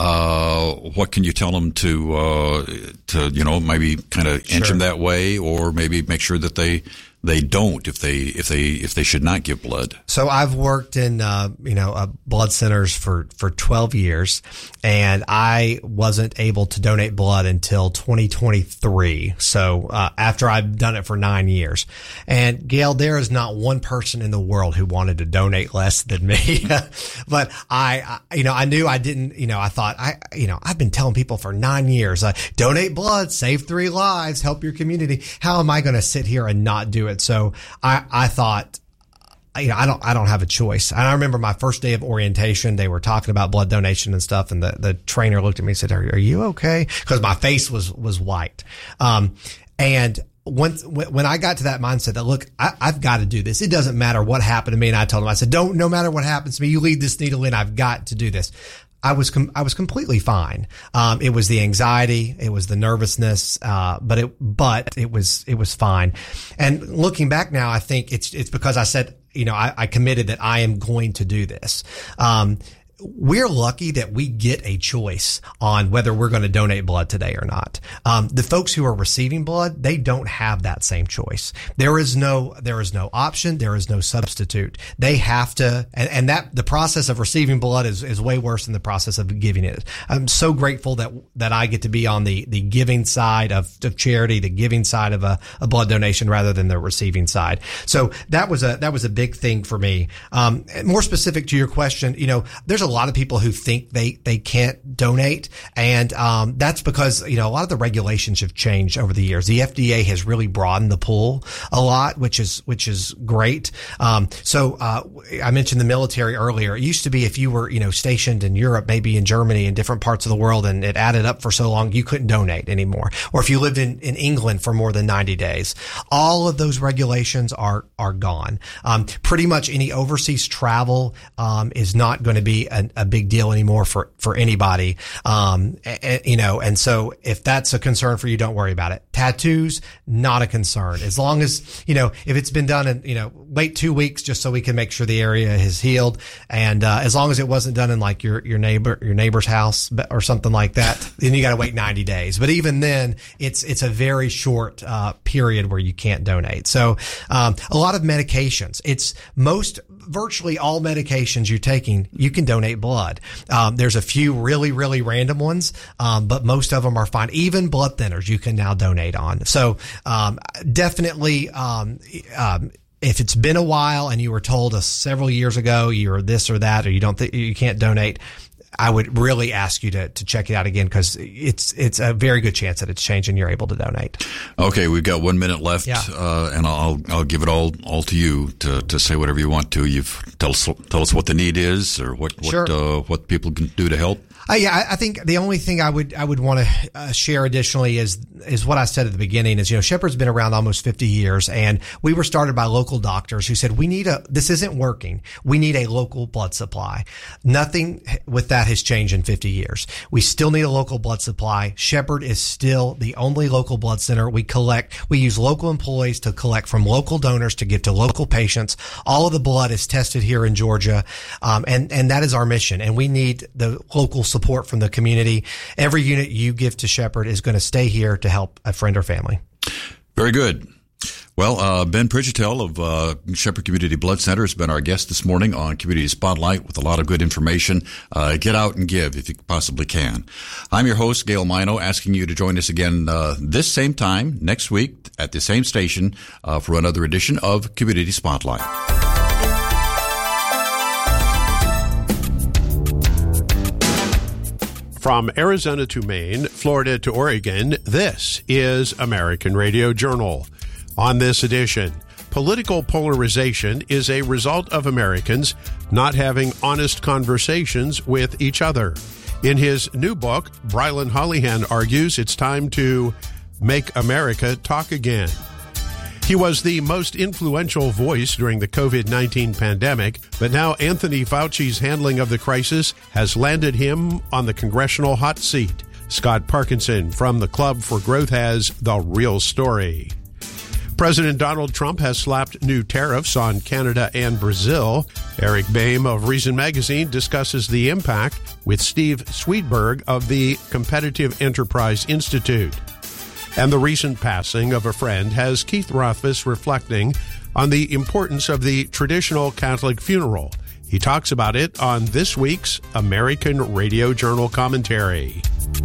[SPEAKER 7] Uh, what can you tell them to, uh, to, you know, maybe kind of inch
[SPEAKER 8] sure.
[SPEAKER 7] them that way, or maybe make sure that they, they don't if they, if they, if they should not give blood?
[SPEAKER 8] So I've worked in, uh, you know, uh, blood centers for, for twelve years, and I wasn't able to donate blood until twenty twenty-three. So, uh, after I've done it for nine years. And Gail, there is not one person in the world who wanted to donate less than me. But I, I, you know, I knew I didn't, you know, I thought I, you know, I've been telling people for nine years, uh, donate blood, save three lives, help your community. How am I going to sit here and not do it? So I, I thought, you know, I don't, I don't have a choice. And I remember my first day of orientation, they were talking about blood donation and stuff. And the, the trainer looked at me and said, are, are you okay? Cause my face was, was white. Um, and once, when I got to that mindset that, look, I, I've got to do this. It doesn't matter what happened to me. And I told him, I said, don't, no matter what happens to me, you lead this needle in. I've got to do this. I was, com- I was completely fine. Um, it was the anxiety. It was the nervousness. Uh, but it, but it was, it was fine. And looking back now, I think it's, it's because I said, you know, I, I committed that I am going to do this. Um, we're lucky that we get a choice on whether we're going to donate blood today or not. Um, the folks who are receiving blood, they don't have that same choice. There is no, there is no option. There is no substitute. They have to, and, and that the process of receiving blood is, is way worse than the process of giving it. I'm so grateful that, that I get to be on the, the giving side of, of charity, the giving side of a, a blood donation rather than the receiving side. So that was a, that was a big thing for me. Um, more specific to your question, you know, there's a lot of people who think they, they can't donate. And, um, that's because, you know, a lot of the regulations have changed over the years. The F D A has really broadened the pool a lot, which is, which is great. Um, so, uh, I mentioned the military earlier. It used to be if you were, you know, stationed in Europe, maybe in Germany, in different parts of the world, and it added up for so long, you couldn't donate anymore. Or if you lived in, in England for more than ninety days, all of those regulations are, are gone. Um, pretty much any overseas travel, um, is not going to be a, a big deal anymore for, for anybody. Um, and, you know, and so if that's a concern for you, don't worry about it. Tattoos, not a concern. As long as, you know, if it's been done in, you know, wait two weeks just so we can make sure the area is healed. And, uh, as long as it wasn't done in like your, your neighbor, your neighbor's house or something like that, then you got to wait ninety days. But even then, it's, it's a very short, uh, period where you can't donate. So, um, a lot of medications, it's most, virtually all medications you're taking, you can donate blood. Um, there's a few really, really random ones, um, but most of them are fine. Even blood thinners you can now donate on. So, um, definitely, um, um, if it's been a while and you were told us several years ago you're this or that, or you don't think you can't donate, I would really ask you to, to check it out again, because it's it's a very good chance that it's changed and you're able to donate.
[SPEAKER 7] Okay, we've got one minute left,
[SPEAKER 8] yeah.
[SPEAKER 7] uh, and I'll I'll give it all all to you to, to say whatever you want to. You've tell us tell us what the need is, or what what
[SPEAKER 8] sure.
[SPEAKER 7] uh, what people can do to help.
[SPEAKER 8] Uh, yeah, I, I think the only thing I would I would want to uh, share additionally is is what I said at the beginning is, you know, Shepherd's been around almost fifty years, and we were started by local doctors who said, we need a, this isn't working. We need a local blood supply. Nothing with that has changed in fifty years. We still need a local blood supply. Shepherd is still the only local blood center. We collect, we use local employees to collect from local donors to give to local patients. All of the blood is tested here in Georgia. Um, and, and that is our mission. And we need the local support from the community. Every unit you give to Shepherd is going to stay here to help a friend or family.
[SPEAKER 7] Very good. Well, uh, Ben Pridgetel of uh, Shepherd Community Blood Center has been our guest this morning on Community Spotlight with a lot of good information. Uh, get out and give if you possibly can. I'm your host, Gail Mino, asking you to join us again uh, this same time next week at the same station uh, for another edition of Community Spotlight.
[SPEAKER 2] From Arizona to Maine, Florida to Oregon, this is American Radio Journal. On this edition, political polarization is a result of Americans not having honest conversations with each other. In his new book, Brylan Hollihan argues it's time to make America talk again. He was the most influential voice during the covid nineteen pandemic, but now Anthony Fauci's handling of the crisis has landed him on the congressional hot seat. Scott Parkinson from the Club for Growth has the real story. President Donald Trump has slapped new tariffs on Canada and Brazil. Eric Boehm of Reason Magazine discusses the impact with Steve Sweetberg of the Competitive Enterprise Institute. And the recent passing of a friend has Keith Rothfuss reflecting on the importance of the traditional Catholic funeral. He talks about it on this week's American Radio Journal commentary.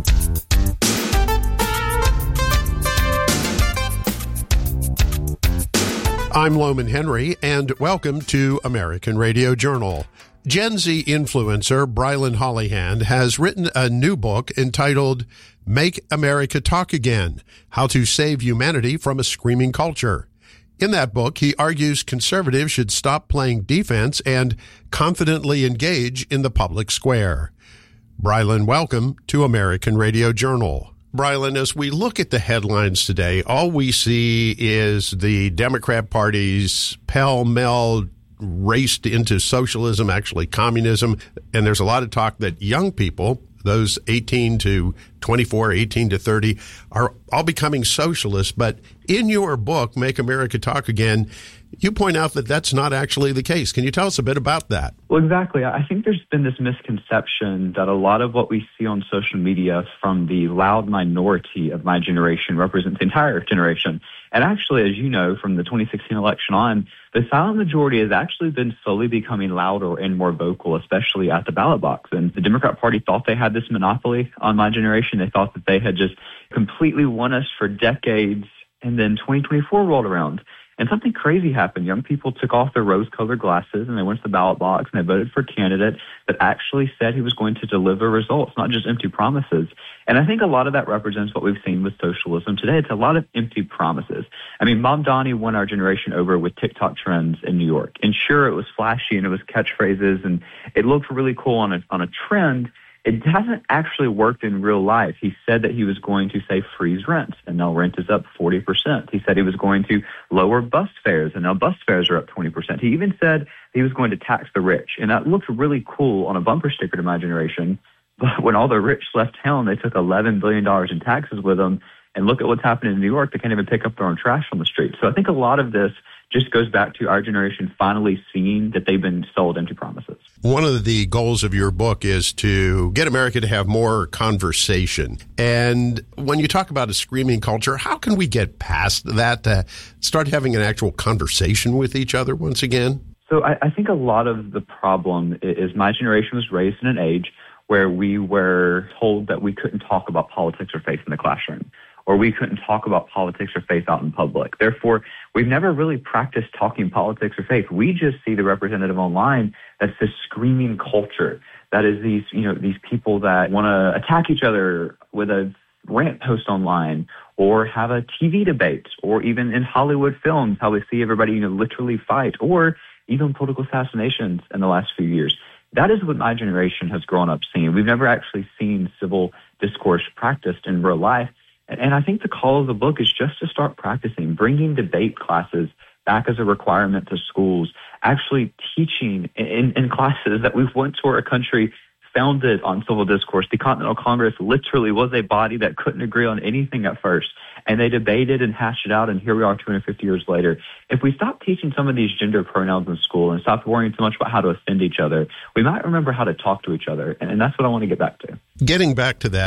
[SPEAKER 2] I'm Loman Henry, and welcome to American Radio Journal. Gen Z influencer Brylan Hollihan has written a new book entitled Make America Talk Again, How to Save Humanity from a Screaming Culture. In that book, he argues conservatives should stop playing defense and confidently engage in the public square. Brylan, welcome to American Radio Journal. Brylan, as we look at the headlines today, all we see is the Democrat Party's pell-mell raced into socialism, actually communism, and there's a lot of talk that young people, those eighteen to twenty-four, eighteen to thirty, are all becoming socialists. But in your book, Make America Talk Again, you point out that that's not actually the case. Can you tell us a bit about that?
[SPEAKER 9] Well, exactly. I think there's been this misconception that a lot of what we see on social media from the loud minority of my generation represents the entire generation. And actually, as you know, from the twenty sixteen election on, the silent majority has actually been slowly becoming louder and more vocal, especially at the ballot box. And the Democrat Party thought they had this monopoly on my generation. They thought that they had just completely won us for decades. And then twenty twenty-four rolled around. And something crazy happened. Young people took off their rose-colored glasses and they went to the ballot box and they voted for a candidate that actually said he was going to deliver results, not just empty promises. And I think a lot of that represents what we've seen with socialism today. It's a lot of empty promises. I mean, Mamdani won our generation over with TikTok trends in New York. And sure, it was flashy and it was catchphrases and it looked really cool on a, on a trend. It hasn't actually worked in real life. He said that he was going to, say, freeze rent, and now rent is up forty percent. He said he was going to lower bus fares, and now bus fares are up twenty percent. He even said he was going to tax the rich, and that looked really cool on a bumper sticker to my generation. But when all the rich left town, they took eleven billion dollars in taxes with them, and look at what's happening in New York. They can't even pick up their own trash on the street. So I think a lot of this just goes back to our generation finally seeing that they've been sold empty promises.
[SPEAKER 2] One of the goals of your book is to get America to have more conversation. And when you talk about a screaming culture, how can we get past that to start having an actual conversation with each other once again?
[SPEAKER 9] So I, I think a lot of the problem is my generation was raised in an age where we were told that we couldn't talk about politics or faith in the classroom, or we couldn't talk about politics or faith out in public. Therefore, we've never really practiced talking politics or faith. We just see the representative online that's this screaming culture. That is these, you know, these people that want to attack each other with a rant post online, or have a T V debate, or even in Hollywood films, how we see everybody, you know, literally fight, or even political assassinations in the last few years. That is what my generation has grown up seeing. We've never actually seen civil discourse practiced in real life. And I think the call of the book is just to start practicing, bringing debate classes back as a requirement to schools, actually teaching in, in classes that we've went to a country founded on civil discourse. The Continental Congress literally was a body that couldn't agree on anything at first, and they debated and hashed it out, and here we are two hundred fifty years later. If we stop teaching some of these gender pronouns in school and stop worrying so much about how to offend each other, we might remember how to talk to each other, and that's what I want to get back to.
[SPEAKER 2] Getting back to that,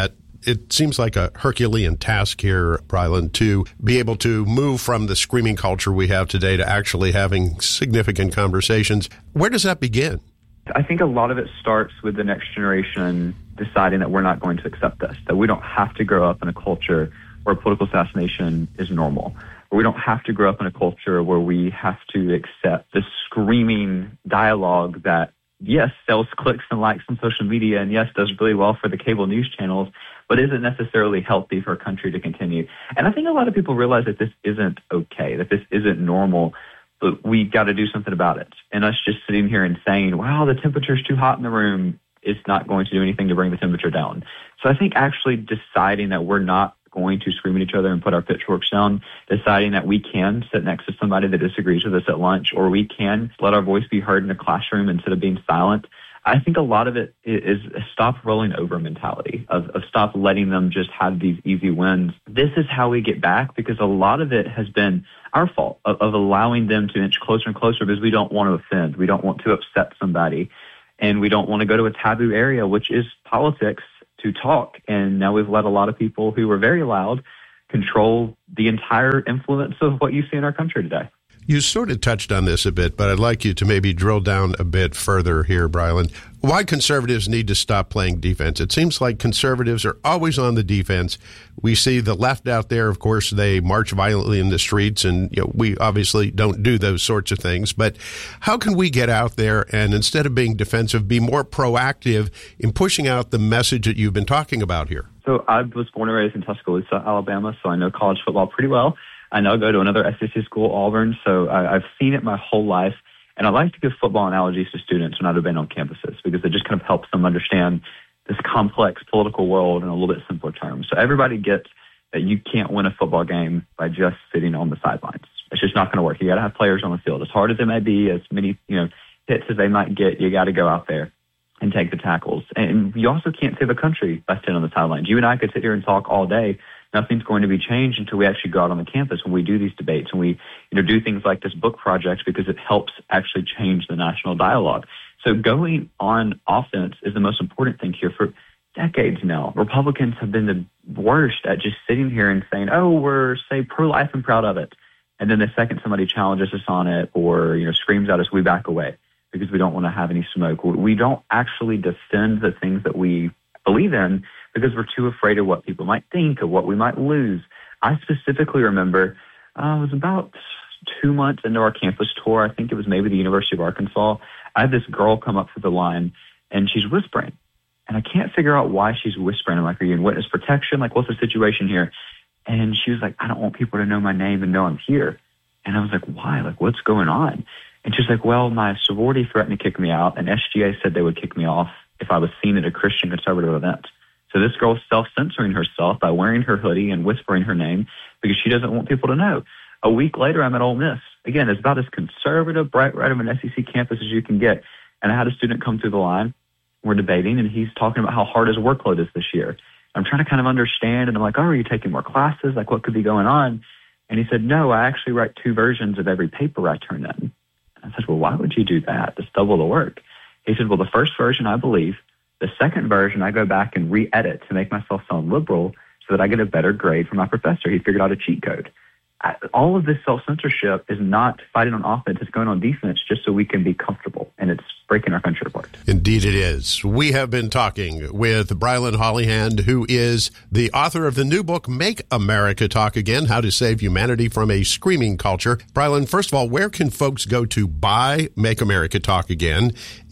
[SPEAKER 2] it seems like a Herculean task here, Brylan, to be able to move from the screaming culture we have today to actually having significant conversations. Where does that begin?
[SPEAKER 9] I think a lot of it starts with the next generation deciding that we're not going to accept this, that we don't have to grow up in a culture where political assassination is normal. We don't have to grow up in a culture where we have to accept the screaming dialogue that, yes, sells clicks and likes on social media, and yes, does really well for the cable news channels, but isn't necessarily healthy for a country to continue. And I think a lot of people realize that this isn't okay, that this isn't normal, but we got to do something about it. And us just sitting here and saying, wow, the temperature's too hot in the room, is not going to do anything to bring the temperature down. So I think actually deciding that we're not going to scream at each other and put our pitchforks down, deciding that we can sit next to somebody that disagrees with us at lunch, or we can let our voice be heard in a classroom instead of being silent. I think a lot of it is a stop rolling over mentality, of, of stop letting them just have these easy wins. This is how we get back, because a lot of it has been our fault of, of allowing them to inch closer and closer because we don't want to offend. We don't want to upset somebody, and we don't want to go to a taboo area, which is politics, to talk. And now we've let a lot of people who are very loud control the entire influence of what you see in our country today.
[SPEAKER 2] You sort of touched on this a bit, but I'd like you to maybe drill down a bit further here, Brylan. Why conservatives need to stop playing defense? It seems like conservatives are always on the defense. We see the left out there, of course, they march violently in the streets, and you know, we obviously don't do those sorts of things. But how can we get out there and, instead of being defensive, be more proactive in pushing out the message that you've been talking about here?
[SPEAKER 9] So I was born and raised in Tuscaloosa, Alabama, so I know college football pretty well. I now go to another S E C school, Auburn, so I, I've seen it my whole life. And I like to give football analogies to students when I've been on campuses, because it just kind of helps them understand this complex political world in a little bit simpler terms. So everybody gets that you can't win a football game by just sitting on the sidelines. It's just not going to work. You got to have players on the field. As hard as it may be, as many you know hits as they might get, you got to go out there and take the tackles. And you also can't save a country by sitting on the sidelines. You and I could sit here and talk all day. Nothing's going to be changed until we actually go out on the campus, when we do these debates and we you know, do things like this book project, because it helps actually change the national dialogue. So going on offense is the most important thing here. For decades now, Republicans have been the worst at just sitting here and saying, oh, we're, say, pro-life and proud of it. And then the second somebody challenges us on it or you know screams at us, we back away because we don't want to have any smoke. We don't actually defend the things that we believe in, because we're too afraid of what people might think, of what we might lose. I specifically remember uh, it was about two months into our campus tour. I think it was maybe the University of Arkansas. I had this girl come up to the line, and she's whispering. And I can't figure out why she's whispering. I'm like, are you in witness protection? Like, what's the situation here? And she was like, I don't want people to know my name and know I'm here. And I was like, why? Like, what's going on? And she's like, well, my sorority threatened to kick me out, and S G A said they would kick me off if I was seen at a Christian conservative event. So this girl's self-censoring herself by wearing her hoodie and whispering her name because she doesn't want people to know. A week later, I'm at Ole Miss. Again, it's about as conservative, bright red of an S E C campus as you can get. And I had a student come through the line. We're debating, and he's talking about how hard his workload is this year. I'm trying to kind of understand, and I'm like, oh, are you taking more classes? Like, what could be going on? And he said, no, I actually write two versions of every paper I turn in. And I said, well, why would you do that? That's double the work. He said, well, the first version, I believe. The second version, I go back and re-edit to make myself sound liberal so that I get a better grade from my professor. He figured out a cheat code. I, all of this self-censorship is not fighting on offense. It's going on defense just so we can be comfortable, and it's breaking our country apart.
[SPEAKER 2] Indeed it is. We have been talking with Brylan Hollyhand, who is the author of the new book, Make America Talk Again, How to Save Humanity from a Screaming Culture. Brylan, first of all, where can folks go to buy Make America Talk Again?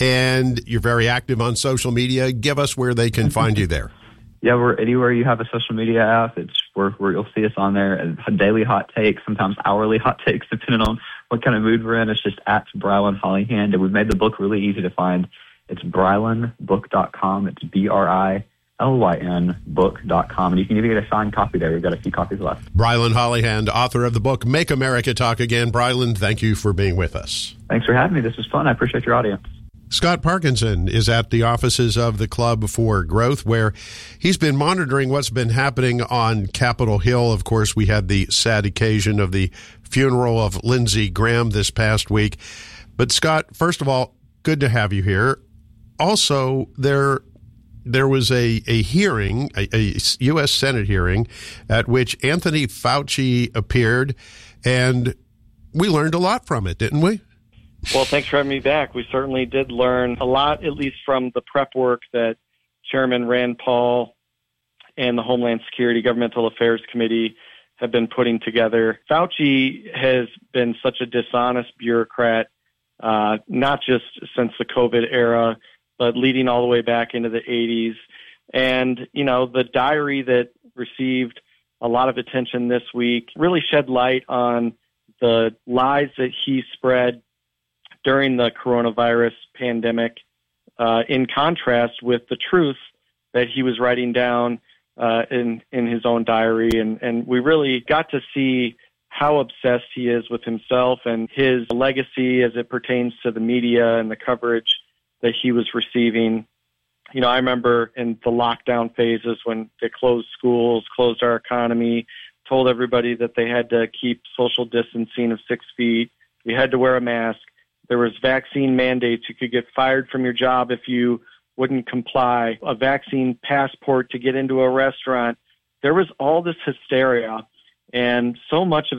[SPEAKER 2] And you're very active on social media. Give us where they can find you there.
[SPEAKER 9] Yeah, we're anywhere you have a social media app. It's where, where you'll see us on there. And daily hot takes, sometimes hourly hot takes, depending on what kind of mood we're in. It's just at Brylan Hollyhand. And we've made the book really easy to find. It's brylan book dot com. It's B R I L Y N book dot com. And you can even get a signed copy there. We've got a few copies left.
[SPEAKER 2] Brylan Hollyhand, author of the book, Make America Talk Again. Brylan, thank you for being with us.
[SPEAKER 9] Thanks for having me. This was fun. I appreciate your audience.
[SPEAKER 2] Scott Parkinson is at the offices of the Club for Growth, where he's been monitoring what's been happening on Capitol Hill. Of course, we had the sad occasion of the funeral of Lindsey Graham this past week. But Scott, first of all, good to have you here. Also, there there was a, a hearing, a, a U S Senate hearing, at which Anthony Fauci appeared, and we learned a lot from it, didn't we?
[SPEAKER 1] Well, thanks for having me back. We certainly did learn a lot, at least from the prep work that Chairman Rand Paul and the Homeland Security Governmental Affairs Committee have been putting together. Fauci has been such a dishonest bureaucrat, uh, not just since the COVID era, but leading all the way back into the eighties. And, you know, the diary that received a lot of attention this week really shed light on the lies that he spread during the coronavirus pandemic, uh, in contrast with the truth that he was writing down uh, in, in his own diary. And, and we really got to see how obsessed he is with himself and his legacy as it pertains to the media and the coverage that he was receiving. You know, I remember in the lockdown phases when they closed schools, closed our economy, told everybody that they had to keep social distancing of six feet. You had to wear a mask. There was vaccine mandates. You could get fired from your job if you wouldn't comply. A vaccine passport to get into a restaurant. There was all this hysteria, and so much of